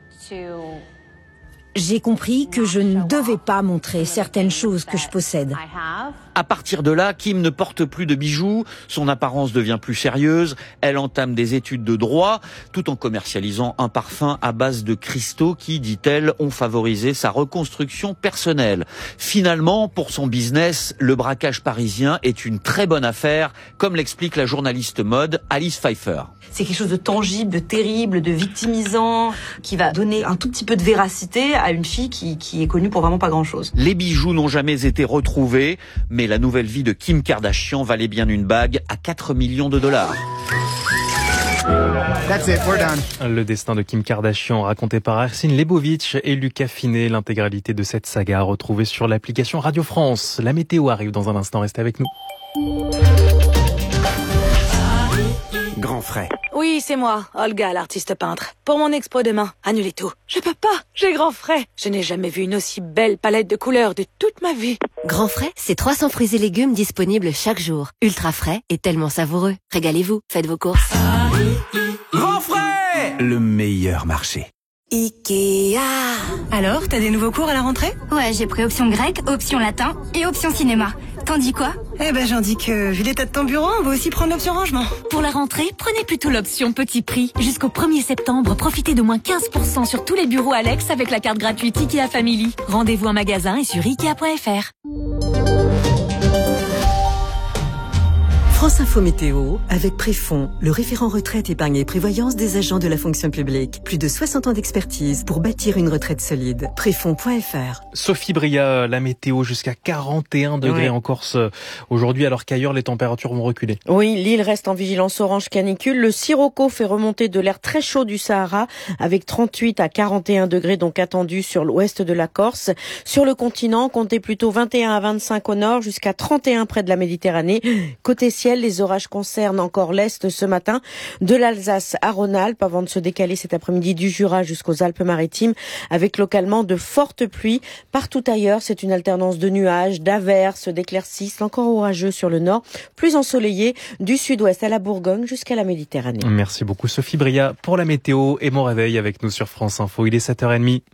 J'ai compris que je ne devais pas montrer certaines choses que je possède. À partir de là, Kim ne porte plus de bijoux, son apparence devient plus sérieuse, elle entame des études de droit, tout en commercialisant un parfum à base de cristaux qui, dit-elle, ont favorisé sa reconstruction personnelle. Finalement, pour son business, le braquage parisien est une très bonne affaire, comme l'explique la journaliste mode Alice Pfeiffer. C'est quelque chose de tangible, de terrible, de victimisant, qui va donner un tout petit peu de véracité à une fille qui, qui est connue pour vraiment pas grand-chose. Les bijoux n'ont jamais été retrouvés, mais la nouvelle vie de Kim Kardashian valait bien une bague à quatre millions de dollars. That's it, we're done. Le destin de Kim Kardashian raconté par Arsène Lebovitch et Lucas Finet. L'intégralité de cette saga retrouvée sur l'application Radio France. La météo arrive dans un instant, restez avec nous. Grand frais. Oui, c'est moi, Olga, l'artiste peintre. Pour mon expo demain, annulez tout. Je peux pas, j'ai grand frais. Je n'ai jamais vu une aussi belle palette de couleurs de toute ma vie. Grand frais, c'est trois cents fruits et légumes disponibles chaque jour. Ultra frais et tellement savoureux. Régalez-vous, faites vos courses. Grand frais, le meilleur marché. Ikea. Alors, t'as des nouveaux cours à la rentrée? Ouais, j'ai pris option grec, option latin et option cinéma. T'en dis quoi? Eh ben, j'en dis que, vu l'état de ton bureau, on va aussi prendre l'option rangement. Pour la rentrée, prenez plutôt l'option petit prix. Jusqu'au premier septembre, profitez de moins quinze pour cent sur tous les bureaux Alex avec la carte gratuite Ikea Family. Rendez-vous en magasin et sur ikea point f r. France Info Météo, avec Préfond, le référent retraite, épargne et prévoyance des agents de la fonction publique. Plus de soixante ans d'expertise pour bâtir une retraite solide. Préfond point f r. Sophie Bria, la météo jusqu'à quarante et un degrés ouais. en Corse aujourd'hui, alors qu'ailleurs les températures vont reculer. Oui, l'île reste en vigilance orange canicule. Le Sirocco fait remonter de l'air très chaud du Sahara, avec trente-huit à quarante et un degrés donc attendus sur l'ouest de la Corse. Sur le continent, comptez plutôt vingt et un à vingt-cinq au nord, jusqu'à trente et un près de la Méditerranée. Côté ciel, les orages concernent encore l'est ce matin, de l'Alsace à Rhône-Alpes, avant de se décaler cet après-midi du Jura jusqu'aux Alpes-Maritimes, avec localement de fortes pluies. Partout ailleurs, c'est une alternance de nuages, d'averses, d'éclaircies, encore orageux sur le nord, plus ensoleillé du sud-ouest à la Bourgogne jusqu'à la Méditerranée. Merci beaucoup Sophie Bria pour la météo et mon réveil avec nous sur France Info. Il est sept heures trente.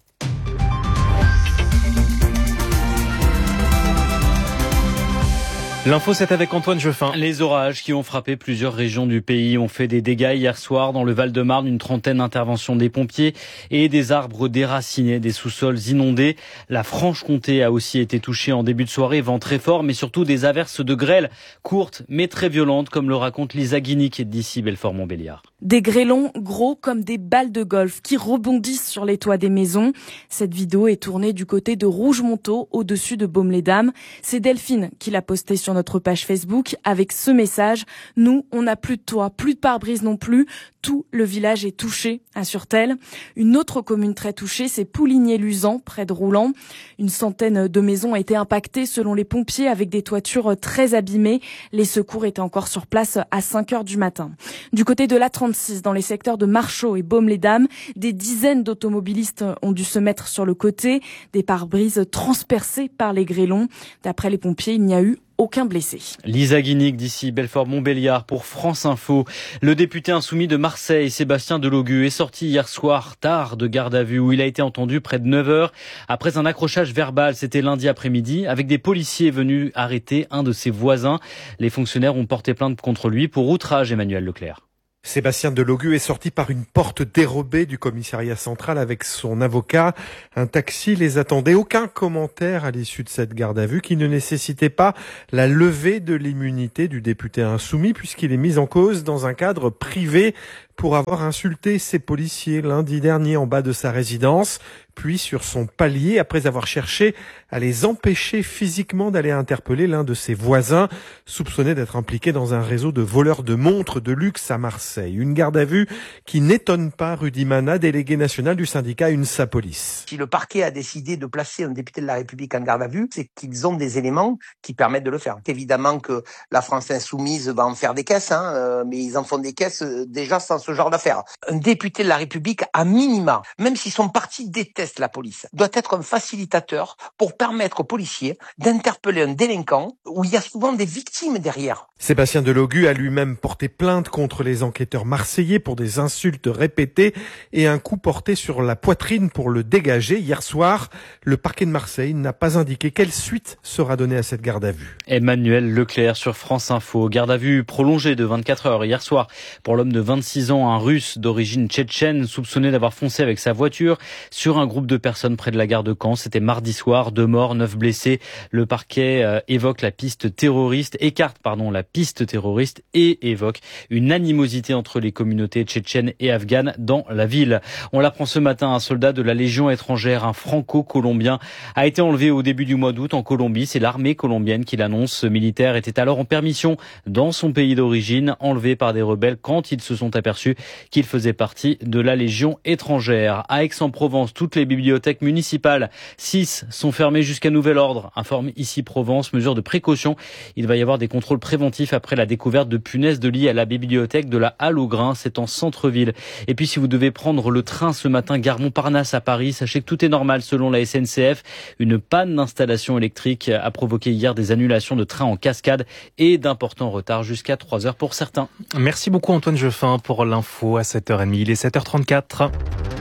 L'info, c'est avec Antoine Jeffin. Les orages qui ont frappé plusieurs régions du pays ont fait des dégâts hier soir dans le Val-de-Marne. Une trentaine d'interventions des pompiers et des arbres déracinés, des sous-sols inondés. La Franche-Comté a aussi été touchée en début de soirée. Vent très fort, mais surtout des averses de grêle courtes mais très violentes, comme le raconte Lisa Guinic d'ici Belfort-Montbéliard. Des grêlons gros comme des balles de golf qui rebondissent sur les toits des maisons. Cette vidéo est tournée du côté de Rougemontaut, au-dessus de Baume-les-Dames. C'est Delphine qui l'a postée sur notre page Facebook avec ce message. Nous, on n'a plus de toit, plus de pare-brise non plus. Tout le village est touché, assure-t-elle. Une autre commune très touchée, c'est Pouligné-Luzan, près de Roulan. Une centaine de maisons ont été impactées selon les pompiers avec des toitures très abîmées. Les secours étaient encore sur place à cinq heures du matin. Du côté de l'A trente-six, dans les secteurs de Marchaux et Baume-les-Dames, des dizaines d'automobilistes ont dû se mettre sur le côté, des pare-brises transpercés par les grêlons. D'après les pompiers, il n'y a eu aucun blessé. Lisa Guinic d'ici Belfort-Montbéliard pour France Info. Le député insoumis de Marseille, Sébastien Delogu, est sorti hier soir tard de garde à vue où il a été entendu près de neuf heures après un accrochage verbal. C'était lundi après-midi avec des policiers venus arrêter un de ses voisins. Les fonctionnaires ont porté plainte contre lui pour outrage. Emmanuel Leclerc. Sébastien Delogu est sorti par une porte dérobée du commissariat central avec son avocat. Un taxi les attendait. Aucun commentaire à l'issue de cette garde à vue qui ne nécessitait pas la levée de l'immunité du député insoumis puisqu'il est mis en cause dans un cadre privé pour avoir insulté ses policiers lundi dernier en bas de sa résidence, puis sur son palier après avoir cherché à les empêcher physiquement d'aller interpeller l'un de ses voisins, soupçonné d'être impliqué dans un réseau de voleurs de montres de luxe à Marseille. Une garde à vue qui n'étonne pas Rudy Mana, délégué national du syndicat UNSA Police. Si le parquet a décidé de placer un député de la République en garde à vue, c'est qu'ils ont des éléments qui permettent de le faire. Évidemment que la France insoumise va en faire des caisses, hein, euh, mais ils en font des caisses euh, déjà sans ce genre d'affaires. Un député de la République, à minima, même si son parti déteste la police, doit être un facilitateur pour permettre aux policiers d'interpeller un délinquant où il y a souvent des victimes derrière. Sébastien Delogu a lui-même porté plainte contre les enquêteurs marseillais pour des insultes répétées et un coup porté sur la poitrine pour le dégager. Hier soir, le parquet de Marseille n'a pas indiqué quelle suite sera donnée à cette garde à vue. Emmanuel Leclerc sur France Info. Garde à vue prolongée de vingt-quatre heures hier soir pour l'homme de vingt-six ans, un russe d'origine tchétchène, soupçonné d'avoir foncé avec sa voiture sur un groupe de personnes près de la gare de Caen. C'était mardi soir, deux morts, neuf blessés. Le parquet euh, évoque la piste terroriste, écarte pardon la piste terroriste et évoque une animosité entre les communautés tchétchènes et afghanes dans la ville. On l'apprend ce matin, un soldat de la Légion étrangère, un franco-colombien, a été enlevé au début du mois d'août en Colombie. C'est l'armée colombienne qui l'annonce. Ce militaire était alors en permission dans son pays d'origine, enlevé par des rebelles quand ils se sont aperçus qu'il faisait partie de la Légion étrangère. À Aix-en-Provence, toutes les bibliothèques municipales, six, sont fermées jusqu'à nouvel ordre, informe ici Provence. Mesure de précaution, il va y avoir des contrôles préventifs après la découverte de punaises de lit à la bibliothèque de la Halle aux Grains, c'est en centre-ville. Et puis si vous devez prendre le train ce matin, gare Montparnasse à Paris, sachez que tout est normal selon la S N C F. Une panne d'installation électrique a provoqué hier des annulations de trains en cascade et d'importants retards jusqu'à trois heures pour certains. Merci beaucoup Antoine Jeffin pour l'info à sept heures trente. Il est sept heures trente-quatre.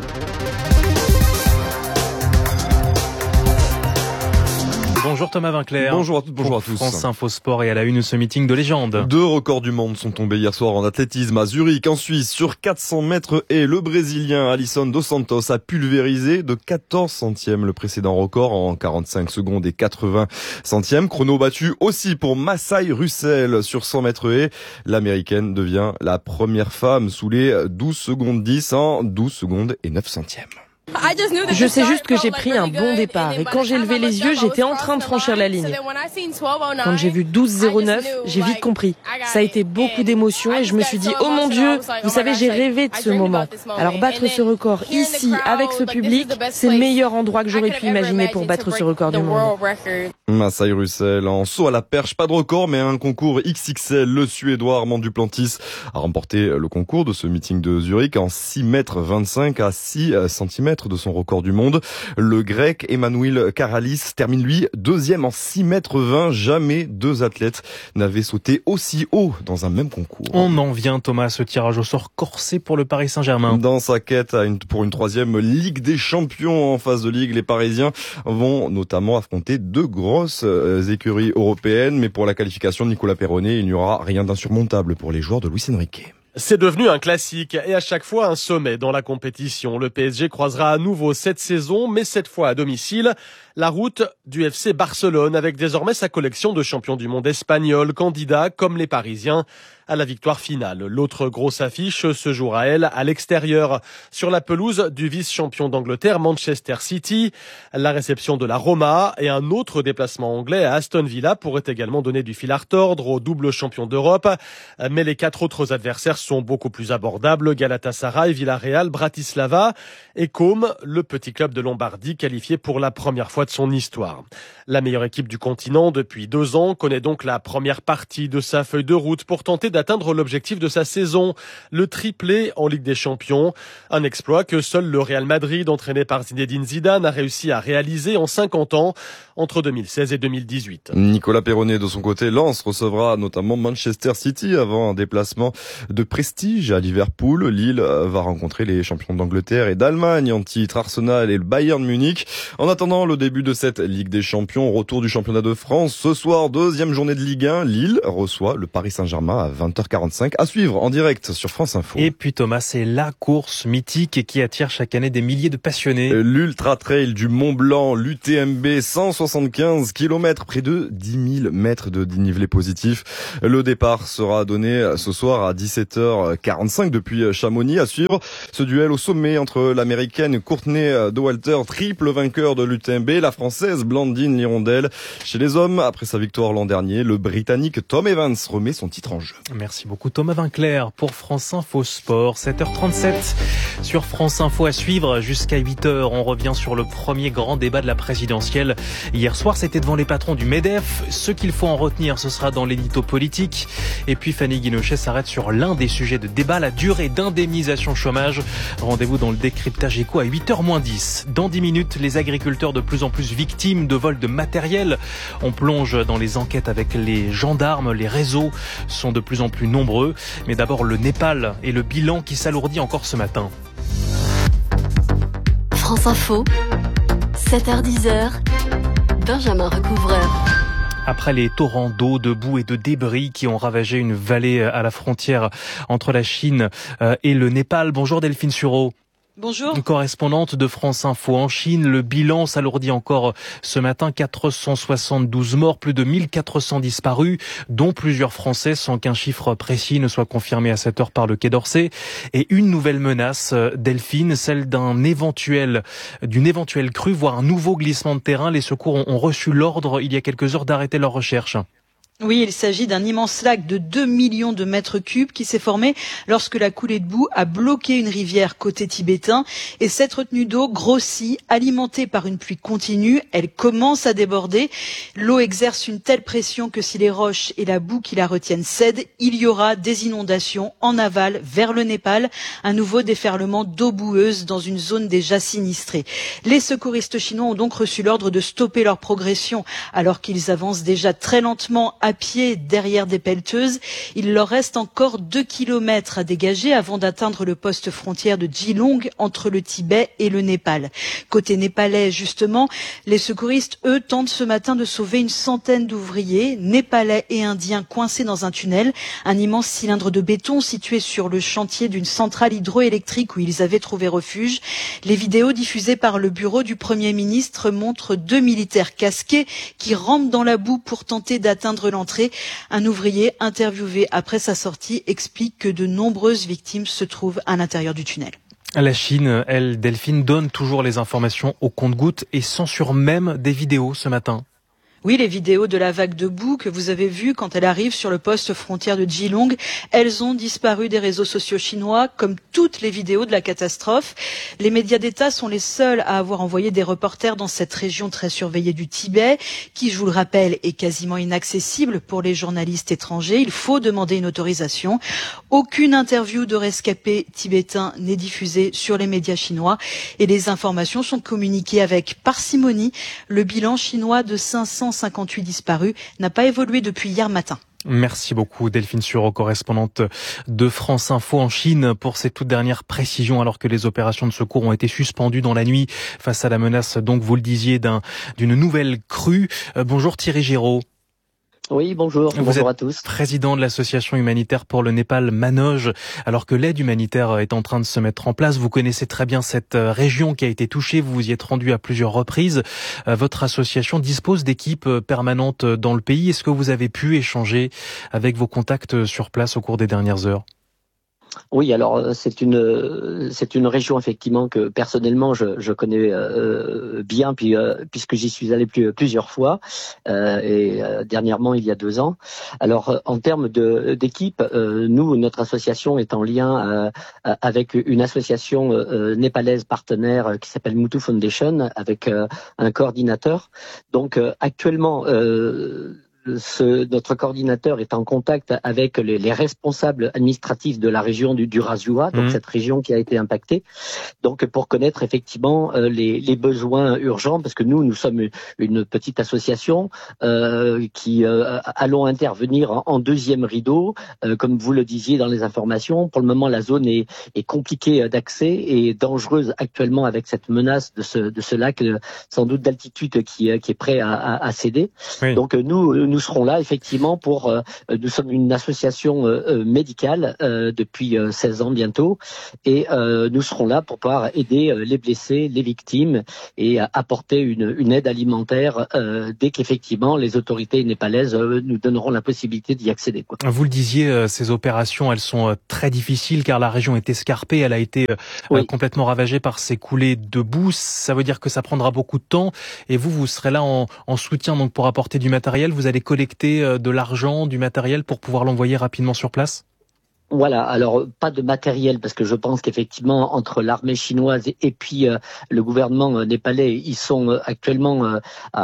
Bonjour Thomas Vinclair. Bonjour à toutes, bonjour à tous. France Info Sport et à la une ce meeting de légende. Deux records du monde sont tombés hier soir en athlétisme à Zurich, en Suisse, sur quatre cents mètres et le Brésilien Alisson dos Santos a pulvérisé de quatorze centièmes le précédent record en quarante-cinq secondes et quatre-vingts centièmes. Chrono battu aussi pour Masai Russell sur cent mètres et l'américaine devient la première femme sous les douze secondes dix en douze secondes et neuf centièmes. Je sais juste que j'ai pris un bon départ et quand j'ai levé les yeux, j'étais en train de franchir la ligne. Quand j'ai vu douze zéro neuf, j'ai vite compris. Ça a été beaucoup d'émotions et je me suis dit « Oh mon Dieu, vous savez, j'ai rêvé de ce moment ». Alors battre ce record ici, avec ce public, c'est le meilleur endroit que j'aurais pu imaginer pour battre ce record du monde. Masai Russell en saut à la perche, pas de record mais un concours X X L. Le Suédois Armand Duplantis a remporté le concours de ce meeting de Zurich en six mètres vingt-cinq à six centimètres de son record du monde. Le grec Emmanuel Karalis termine lui deuxième en six mètres vingt. Jamais deux athlètes n'avaient sauté aussi haut dans un même concours. On en vient Thomas à ce tirage au sort corsé pour le Paris Saint-Germain. Dans sa quête à une, pour une troisième Ligue des Champions en phase de Ligue, les Parisiens vont notamment affronter deux grands grosses écuries européennes, mais pour la qualification de Nicolas Perronnet, il n'y aura rien d'insurmontable pour les joueurs de Luis Enrique. C'est devenu un classique et à chaque fois un sommet dans la compétition. Le P S G croisera à nouveau cette saison, mais cette fois à domicile, la route du F C Barcelone avec désormais sa collection de champions du monde espagnols, candidats comme les Parisiens à la victoire finale. L'autre grosse affiche se jouera, elle, à l'extérieur, sur la pelouse du vice-champion d'Angleterre, Manchester City. La réception de la Roma et un autre déplacement anglais à Aston Villa pourrait également donner du fil à retordre aux doubles champions d'Europe. Mais les quatre autres adversaires sont beaucoup plus abordables. Galatasaray, Villarreal, Bratislava et Côme, le petit club de Lombardie qualifié pour la première fois de son histoire. La meilleure équipe du continent depuis deux ans connaît donc la première partie de sa feuille de route pour tenter d'atteindre l'objectif de sa saison, le triplé en Ligue des Champions. Un exploit que seul le Real Madrid, entraîné par Zinedine Zidane, a réussi à réaliser en cinquante ans, entre deux mille seize et deux mille dix-huit. Nicolas Perronnet, de son côté, Lens recevra notamment Manchester City avant un déplacement de prestige à Liverpool. Lille va rencontrer les champions d'Angleterre et d'Allemagne en titre, Arsenal et le Bayern Munich. En attendant le début de cette Ligue des Champions, retour du championnat de France. Ce soir, deuxième journée de Ligue un, Lille reçoit le Paris Saint-Germain à vingt heures quarante-cinq, à suivre en direct sur France Info. Et puis Thomas, c'est la course mythique qui attire chaque année des milliers de passionnés. L'Ultra Trail du Mont Blanc, l'U T M B, cent soixante-quinze kilomètres, près de dix mille mètres de dénivelé positif. Le départ sera donné ce soir à dix-sept heures quarante-cinq depuis Chamonix. À suivre ce duel au sommet entre l'américaine Courtney Dauwalter, triple vainqueur de l'U T M B, la française Blandine Lirondelle. Chez les hommes, après sa victoire l'an dernier, le britannique Tom Evans remet son titre en jeu. Merci beaucoup Thomas Vinclair pour France Info Sport. sept heures trente-sept sur France Info à suivre jusqu'à huit heures. On revient sur le premier grand débat de la présidentielle. Hier soir, c'était devant les patrons du MEDEF. Ce qu'il faut en retenir, ce sera dans l'édito politique. Et puis Fanny Guinochet s'arrête sur l'un des sujets de débat, la durée d'indemnisation chômage. Rendez-vous dans le décryptage éco à huit heures moins dix. Dans dix minutes, les agriculteurs de plus en plus victimes de vols de matériel. On plonge dans les enquêtes avec les gendarmes. Les réseaux sont de plus en plus nombreux. Mais d'abord le Népal et le bilan qui s'alourdit encore ce matin. France Info, sept heures dix, Benjamin Recouvreur. Après les torrents d'eau, de boue et de débris qui ont ravagé une vallée à la frontière entre la Chine et le Népal. Bonjour Delphine Sureau. Bonjour. Correspondante de France Info en Chine, le bilan s'alourdit encore ce matin, quatre cent soixante-douze morts, plus de mille quatre cents disparus, dont plusieurs Français sans qu'un chiffre précis ne soit confirmé à cette heure par le Quai d'Orsay. Et une nouvelle menace, Delphine, celle d'un éventuel, d'une éventuelle crue, voire un nouveau glissement de terrain. Les secours ont, ont reçu l'ordre il y a quelques heures d'arrêter leur recherche. Oui, il s'agit d'un immense lac de deux millions de mètres cubes qui s'est formé lorsque la coulée de boue a bloqué une rivière côté tibétain. Et cette retenue d'eau grossit, alimentée par une pluie continue. Elle commence à déborder. L'eau exerce une telle pression que si les roches et la boue qui la retiennent cèdent, il y aura des inondations en aval vers le Népal. Un nouveau déferlement d'eau boueuse dans une zone déjà sinistrée. Les secouristes chinois ont donc reçu l'ordre de stopper leur progression alors qu'ils avancent déjà très lentement à pied derrière des pelleteuses. Il leur reste encore deux kilomètres à dégager avant d'atteindre le poste frontière de Geelong entre le Tibet et le Népal. Côté népalais, justement, les secouristes, eux, tentent ce matin de sauver une centaine d'ouvriers népalais et indiens coincés dans un tunnel, un immense cylindre de béton situé sur le chantier d'une centrale hydroélectrique où ils avaient trouvé refuge. Les vidéos diffusées par le bureau du Premier ministre montrent deux militaires casqués qui rampent dans la boue pour tenter d'atteindre l'entrée. Un ouvrier interviewé après sa sortie explique que de nombreuses victimes se trouvent à l'intérieur du tunnel. La Chine, elle, Delphine, donne toujours les informations au compte-gouttes et censure même des vidéos ce matin. Oui, les vidéos de la vague de boue que vous avez vues quand elle arrive sur le poste frontière de Geelong, elles ont disparu des réseaux sociaux chinois, comme toutes les vidéos de la catastrophe. Les médias d'État sont les seuls à avoir envoyé des reporters dans cette région très surveillée du Tibet, qui, je vous le rappelle, est quasiment inaccessible pour les journalistes étrangers. Il faut demander une autorisation. Aucune interview de rescapés tibétains n'est diffusée sur les médias chinois et les informations sont communiquées avec parcimonie. Le bilan chinois de cinq cent cinquante-huit disparus n'a pas évolué depuis hier matin. Merci beaucoup Delphine Sureau, correspondante de France Info en Chine, pour ces toutes dernières précisions, alors que les opérations de secours ont été suspendues dans la nuit face à la menace, donc vous le disiez, d'un, d'une nouvelle crue. Euh, bonjour Thierry Giraud. Oui, bonjour. Vous bonjour êtes à tous. Président de l'association humanitaire pour le Népal, Manoj. Alors que l'aide humanitaire est en train de se mettre en place, vous connaissez très bien cette région qui a été touchée. Vous vous y êtes rendu à plusieurs reprises. Votre association dispose d'équipes permanentes dans le pays. Est-ce que vous avez pu échanger avec vos contacts sur place au cours des dernières heures ? Oui, alors c'est une c'est une région effectivement que personnellement je, je connais euh, bien, puis euh, puisque j'y suis allé plus, plusieurs fois euh, et euh, dernièrement il y a deux ans. Alors en termes de d'équipe, euh, nous notre association est en lien euh, avec une association euh, népalaise partenaire qui s'appelle Mutu Foundation avec euh, un coordinateur. Donc euh, actuellement euh, Ce, notre coordinateur est en contact avec les, les responsables administratifs de la région du, du Razua, donc mmh. cette région qui a été impactée, donc pour connaître effectivement euh, les, les besoins urgents, parce que nous, nous sommes une petite association euh, qui euh, allons intervenir en, en deuxième rideau, euh, comme vous le disiez dans les informations. Pour le moment, la zone est, est compliquée d'accès et dangereuse actuellement avec cette menace de ce, de ce lac, sans doute d'altitude qui, qui est prêt à, à, à céder. Oui. Donc nous, nous Nous serons là effectivement pour. Euh, nous sommes une association euh, médicale euh, depuis euh, seize ans bientôt, et euh, nous serons là pour pouvoir aider euh, les blessés, les victimes, et euh, apporter une, une aide alimentaire euh, dès qu'effectivement les autorités népalaises euh, nous donneront la possibilité d'y accéder. Quoi. Vous le disiez, euh, ces opérations, elles sont euh, très difficiles car la région est escarpée, elle a été euh, oui. complètement ravagée par ces coulées de boue. Ça veut dire que ça prendra beaucoup de temps, et vous, vous serez là en, en soutien donc pour apporter du matériel. Vous allez collecter de l'argent, du matériel pour pouvoir l'envoyer rapidement sur place ? Voilà, alors pas de matériel parce que je pense qu'effectivement entre l'armée chinoise et, et puis euh, le gouvernement euh, népalais, ils sont euh, actuellement euh, à,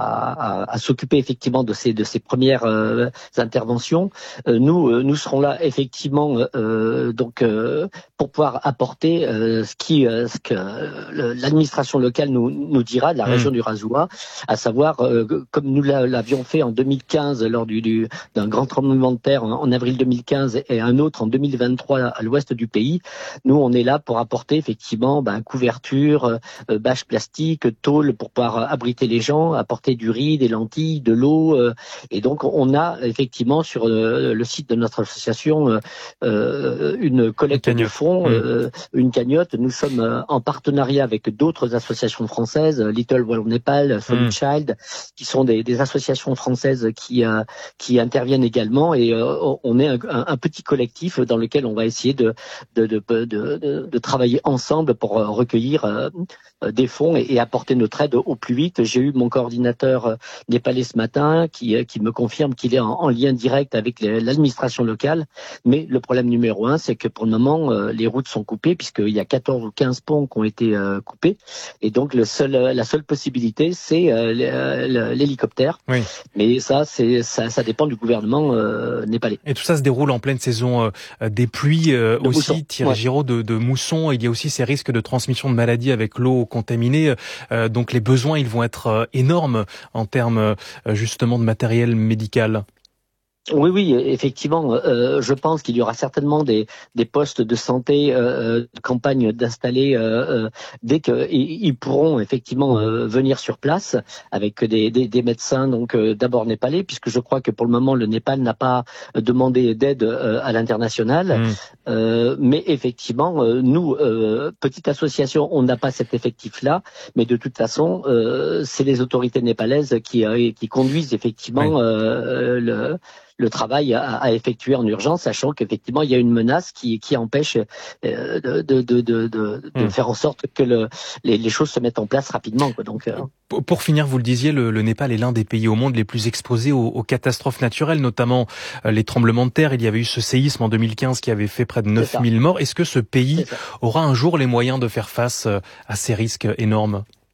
à, à, à s'occuper effectivement de ces de ces premières euh, interventions. Euh, nous euh, nous serons là effectivement euh, donc euh, pour pouvoir apporter euh, ce qui euh, ce que euh, l'administration locale nous nous dira de la région mmh. du Razua, à savoir euh, comme nous l'avions fait en deux mille quinze lors du, du d'un grand tremblement de terre en, en avril deux mille quinze et un autre en deux mille vingt-trois à l'ouest du pays. Nous, on est là pour apporter effectivement ben, couverture, euh, bâches plastiques, tôles pour pouvoir abriter les gens, apporter du riz, des lentilles, de l'eau. Euh, et donc, on a effectivement sur euh, le site de notre association euh, une collecte de fonds, euh, une cagnotte. Nous sommes euh, en partenariat avec d'autres associations françaises, Little World Nepal, Solid mmh. Child, qui sont des, des associations françaises qui euh, qui interviennent également. Et euh, on est un, un, un petit collectif dans lequel on va essayer de de de de, de, de travailler ensemble pour recueillir euh, des fonds et, et apporter notre aide au plus vite. J'ai eu mon coordinateur népalais ce matin qui qui me confirme qu'il est en, en lien direct avec les, l'administration locale. Mais le problème numéro un, c'est que pour le moment, euh, les routes sont coupées puisqu'il y a quatorze ou quinze ponts qui ont été euh, coupés. Et donc le seul la seule possibilité, c'est euh, l'hélicoptère. Oui. Mais ça, c'est ça, ça dépend du gouvernement euh, népalais. Et tout ça se déroule en pleine saison euh, des pluies euh, aussi. Mousson. Thierry ouais. Giraud de, de mousson. Il y a aussi ces risques de transmission de maladies avec l'eau contaminée. Euh, donc les besoins, ils vont être euh, énormes en termes euh, justement de matériel médical. Oui, oui, effectivement. Euh, je pense qu'il y aura certainement des, des postes de santé euh, de campagne d'installer euh, dès qu'ils ils pourront effectivement euh, venir sur place avec des, des, des médecins, donc euh, d'abord népalais, puisque je crois que pour le moment le Népal n'a pas demandé d'aide euh, à l'international. Mmh. Euh, mais effectivement, euh, nous, euh, petite association, on n'a pas cet effectif-là, mais de toute façon, euh, c'est les autorités népalaises qui, euh, qui conduisent effectivement oui. euh, le le travail à, à effectuer en urgence, sachant qu'effectivement il y a une menace qui, qui empêche euh, de, de, de, de, de mmh. faire en sorte que le, les, les choses se mettent en place rapidement. Quoi. Donc, euh... Pour finir, vous le disiez, le, le Népal est l'un des pays au monde les plus exposés aux, aux catastrophes naturelles, notamment euh, les tremblements de terre. Il y avait eu ce séisme en deux mille quinze qui avait fait près de neuf mille morts. Est-ce que ce pays aura un jour les moyens de faire face à ces risques énormes ?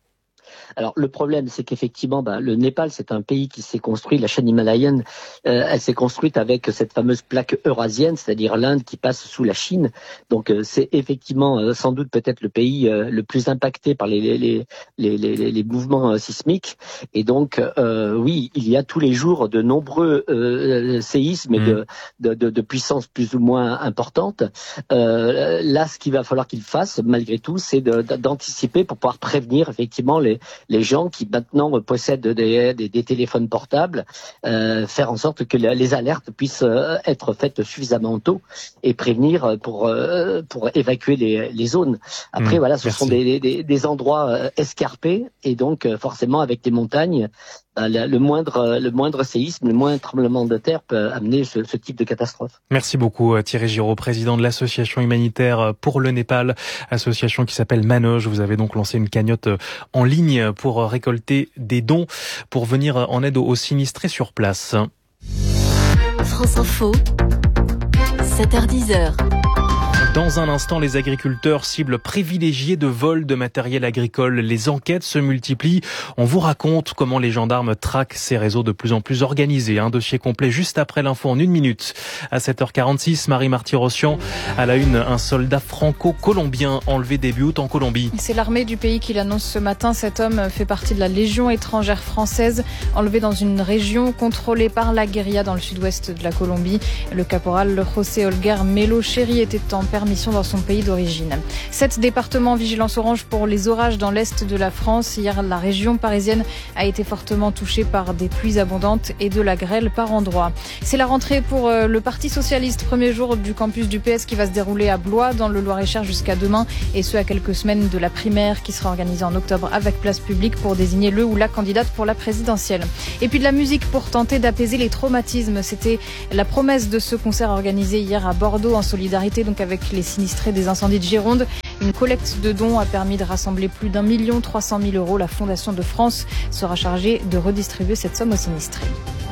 Alors le problème, c'est qu'effectivement, bah, le Népal, c'est un pays qui s'est construit, la chaîne himalayenne, euh, elle s'est construite avec cette fameuse plaque eurasienne, c'est-à-dire l'Inde qui passe sous la Chine. Donc euh, c'est effectivement euh, sans doute peut-être le pays euh, le plus impacté par les les les les, les, les mouvements euh, sismiques. Et donc euh, oui, il y a tous les jours de nombreux euh, séismes mmh. de, de de de puissance plus ou moins importante. Euh, là, ce qu'il va falloir qu'il fasse, malgré tout, c'est de, d'anticiper pour pouvoir prévenir effectivement les les gens qui maintenant possèdent des des, des téléphones portables, euh, faire en sorte que les alertes puissent euh, être faites suffisamment tôt et prévenir pour euh, pour évacuer les les zones. Après mmh, voilà, ce merci. sont des, des des endroits escarpés et donc forcément avec des montagnes, le moindre le moindre séisme, le moindre tremblement de terre peut amener ce, ce type de catastrophe. Merci beaucoup Thierry Giraud, président de l'association humanitaire pour le Népal, association qui s'appelle Manoj. Vous avez donc lancé une cagnotte en ligne pour récolter des dons pour venir en aide aux sinistrés sur place. France Info, sept heures dix. Dans un instant, les agriculteurs cibles privilégiées de vol de matériel agricole. Les enquêtes se multiplient. On vous raconte comment les gendarmes traquent ces réseaux de plus en plus organisés. Un dossier complet juste après l'info en une minute. À sept heures quarante-six, Marie-Marty Rossian, à la une, un soldat franco-colombien enlevé début août en Colombie. C'est l'armée du pays qui l'annonce ce matin. Cet homme fait partie de la Légion étrangère française, enlevé dans une région contrôlée par la guérilla dans le sud-ouest de la Colombie. Le caporal José Olguer Melo Chéri était en permission dans son pays d'origine. Sept départements en vigilance orange pour les orages dans l'est de la France. Hier, la région parisienne a été fortement touchée par des pluies abondantes et de la grêle par endroits. C'est la rentrée pour le Parti socialiste. Premier jour du campus du P S qui va se dérouler à Blois, dans le Loir-et-Cher, jusqu'à demain. Et ce, à quelques semaines de la primaire qui sera organisée en octobre avec place publique pour désigner le ou la candidate pour la présidentielle. Et puis de la musique pour tenter d'apaiser les traumatismes. C'était la promesse de ce concert organisé hier à Bordeaux en solidarité donc avec les sinistrés des incendies de Gironde. Une collecte de dons a permis de rassembler plus d'un million trois cent mille euros. La Fondation de France sera chargée de redistribuer cette somme aux sinistrés.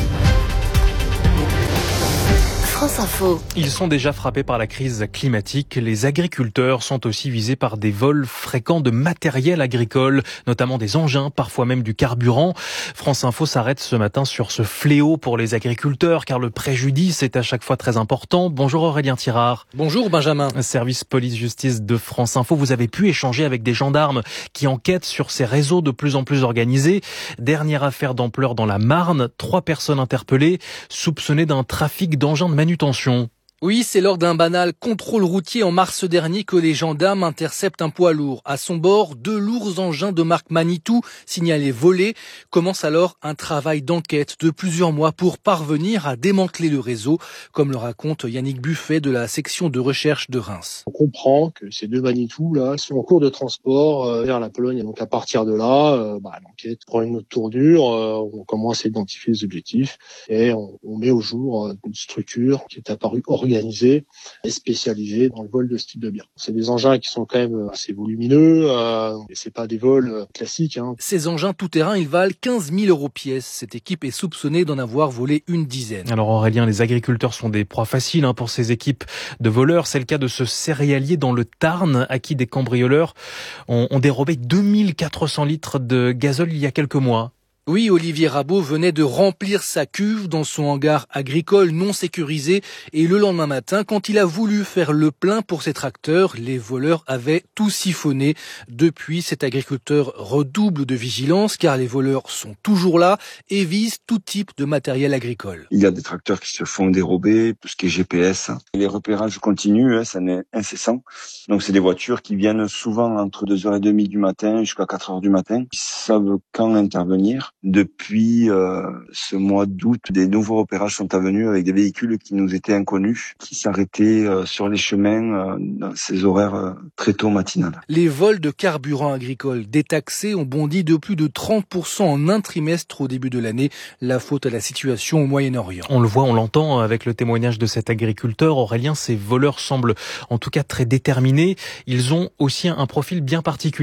France Info. Ils sont déjà frappés par la crise climatique. Les agriculteurs sont aussi visés par des vols fréquents de matériel agricole, notamment des engins, parfois même du carburant. France Info s'arrête ce matin sur ce fléau pour les agriculteurs, car le préjudice est à chaque fois très important. Bonjour Aurélien Tirard. Bonjour Benjamin. Service police-justice de France Info, vous avez pu échanger avec des gendarmes qui enquêtent sur ces réseaux de plus en plus organisés. Dernière affaire d'ampleur dans la Marne, trois personnes interpellées, soupçonnées d'un trafic d'engins de manutention. Manutention. Oui, c'est lors d'un banal contrôle routier en mars dernier que les gendarmes interceptent un poids lourd. À son bord, deux lourds engins de marque Manitou, signalés volés. Commence alors un travail d'enquête de plusieurs mois pour parvenir à démanteler le réseau, comme le raconte Yannick Buffet de la section de recherche de Reims. On comprend que ces deux Manitou là sont en cours de transport euh, vers la Pologne. Et donc à partir de là, euh, bah, l'enquête prend une autre tournure. Euh, on commence à identifier les objectifs et on, on met au jour euh, une structure qui est apparue organisée organisés et spécialisés dans le vol de ce type de biens. C'est des engins qui sont quand même assez volumineux, euh, et c'est pas des vols classiques. Hein. Ces engins tout-terrain, ils valent quinze mille euros pièce. Cette équipe est soupçonnée d'en avoir volé une dizaine. Alors Aurélien, les agriculteurs sont des proies faciles hein, pour ces équipes de voleurs. C'est le cas de ce céréalier dans le Tarn, à qui des cambrioleurs ont, ont dérobé deux mille quatre cents litres de gazole il y a quelques mois. Oui, Olivier Rabot venait de remplir sa cuve dans son hangar agricole non sécurisé et le lendemain matin, quand il a voulu faire le plein pour ses tracteurs, les voleurs avaient tout siphonné. Depuis, cet agriculteur redouble de vigilance car les voleurs sont toujours là et visent tout type de matériel agricole. Il y a des tracteurs qui se font dérober, tout ce qui est G P S. Les repérages continuent, ça n'est incessant. Donc c'est des voitures qui viennent souvent entre deux heures trente du matin jusqu'à quatre heures du matin. Ils savent quand intervenir. Depuis euh, ce mois d'août, des nouveaux repérages sont venus avec des véhicules qui nous étaient inconnus, qui s'arrêtaient euh, sur les chemins euh, dans ces horaires euh, très tôt matinales. Les vols de carburant agricole détaxés ont bondi de plus de trente pour cent en un trimestre au début de l'année. La faute à la situation au Moyen-Orient. On le voit, on l'entend avec le témoignage de cet agriculteur. Aurélien, ces voleurs semblent en tout cas très déterminés. Ils ont aussi un profil bien particulier.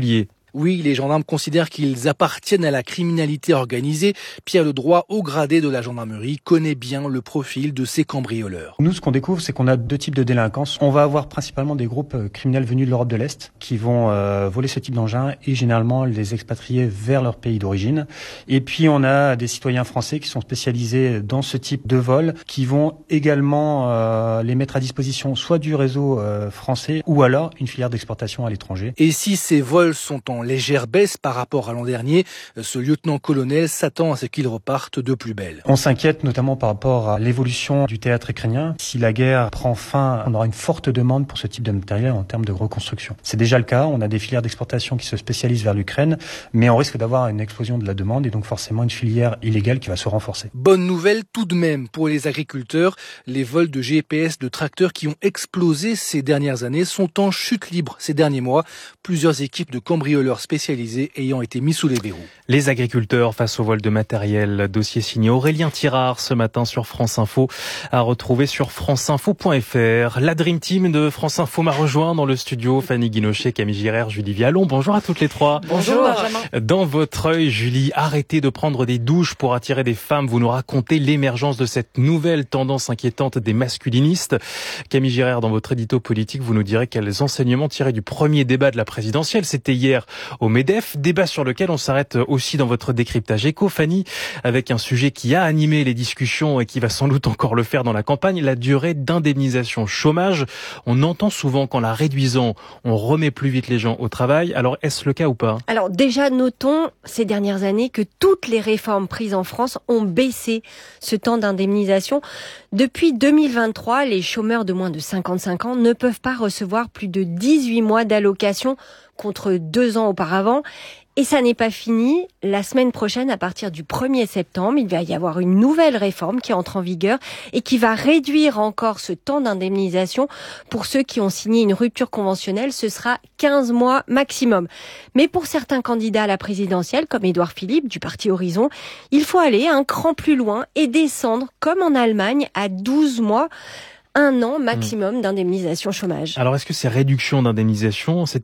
Oui, les gendarmes considèrent qu'ils appartiennent à la criminalité organisée. Pierre Ledroit, haut gradé de la gendarmerie, connaît bien le profil de ces cambrioleurs. Nous, ce qu'on découvre, c'est qu'on a deux types de délinquance. On va avoir principalement des groupes criminels venus de l'Europe de l'Est qui vont euh, voler ce type d'engins et généralement les expatrier vers leur pays d'origine. Et puis, on a des citoyens français qui sont spécialisés dans ce type de vol, qui vont également euh, les mettre à disposition soit du réseau euh, français ou alors une filière d'exportation à l'étranger. Et si ces vols sont en légère baisse par rapport à l'an dernier, ce lieutenant-colonel s'attend à ce qu'ils repartent de plus belle. On s'inquiète notamment par rapport à l'évolution du théâtre ukrainien. Si la guerre prend fin, on aura une forte demande pour ce type de matériel en termes de reconstruction. C'est déjà le cas, on a des filières d'exportation qui se spécialisent vers l'Ukraine, mais on risque d'avoir une explosion de la demande et donc forcément une filière illégale qui va se renforcer. Bonne nouvelle tout de même pour les agriculteurs. Les vols de G P S de tracteurs qui ont explosé ces dernières années sont en chute libre ces derniers mois. Plusieurs équipes de cambrioleurs spécialisés ayant été mis sous les verrous. Les agriculteurs face au vol de matériel. Dossier signé Aurélien Tirard ce matin sur France Info, à retrouver sur franceinfo point f r. La Dream Team de France Info m'a rejoint dans le studio. Fanny Guinochet, Camille Girard, Julie Vialon. Bonjour à toutes les trois. Bonjour. Dans votre œil, Julie, arrêtez de prendre des douches pour attirer des femmes. Vous nous racontez l'émergence de cette nouvelle tendance inquiétante des masculinistes. Camille Girard, dans votre édito politique, vous nous direz quels enseignements tirer du premier débat de la présidentielle. C'était hier au MEDEF, débat sur lequel on s'arrête aussi dans votre décryptage éco, Fanny, avec un sujet qui a animé les discussions et qui va sans doute encore le faire dans la campagne, la durée d'indemnisation chômage. On entend souvent qu'en la réduisant, on remet plus vite les gens au travail. Alors, est-ce le cas ou pas? Alors déjà, notons ces dernières années que toutes les réformes prises en France ont baissé ce temps d'indemnisation. Depuis deux mille vingt-trois, les chômeurs de moins de cinquante-cinq ans ne peuvent pas recevoir plus de dix-huit mois d'allocation contre deux ans auparavant. Et ça n'est pas fini. La semaine prochaine, à partir du premier septembre, il va y avoir une nouvelle réforme qui entre en vigueur et qui va réduire encore ce temps d'indemnisation. Pour ceux qui ont signé une rupture conventionnelle, ce sera quinze mois maximum. Mais pour certains candidats à la présidentielle, comme Édouard Philippe du parti Horizon, il faut aller un cran plus loin et descendre, comme en Allemagne, à douze mois. Un an maximum d'indemnisation chômage. Alors, est-ce que ces réductions d'indemnisation, c'est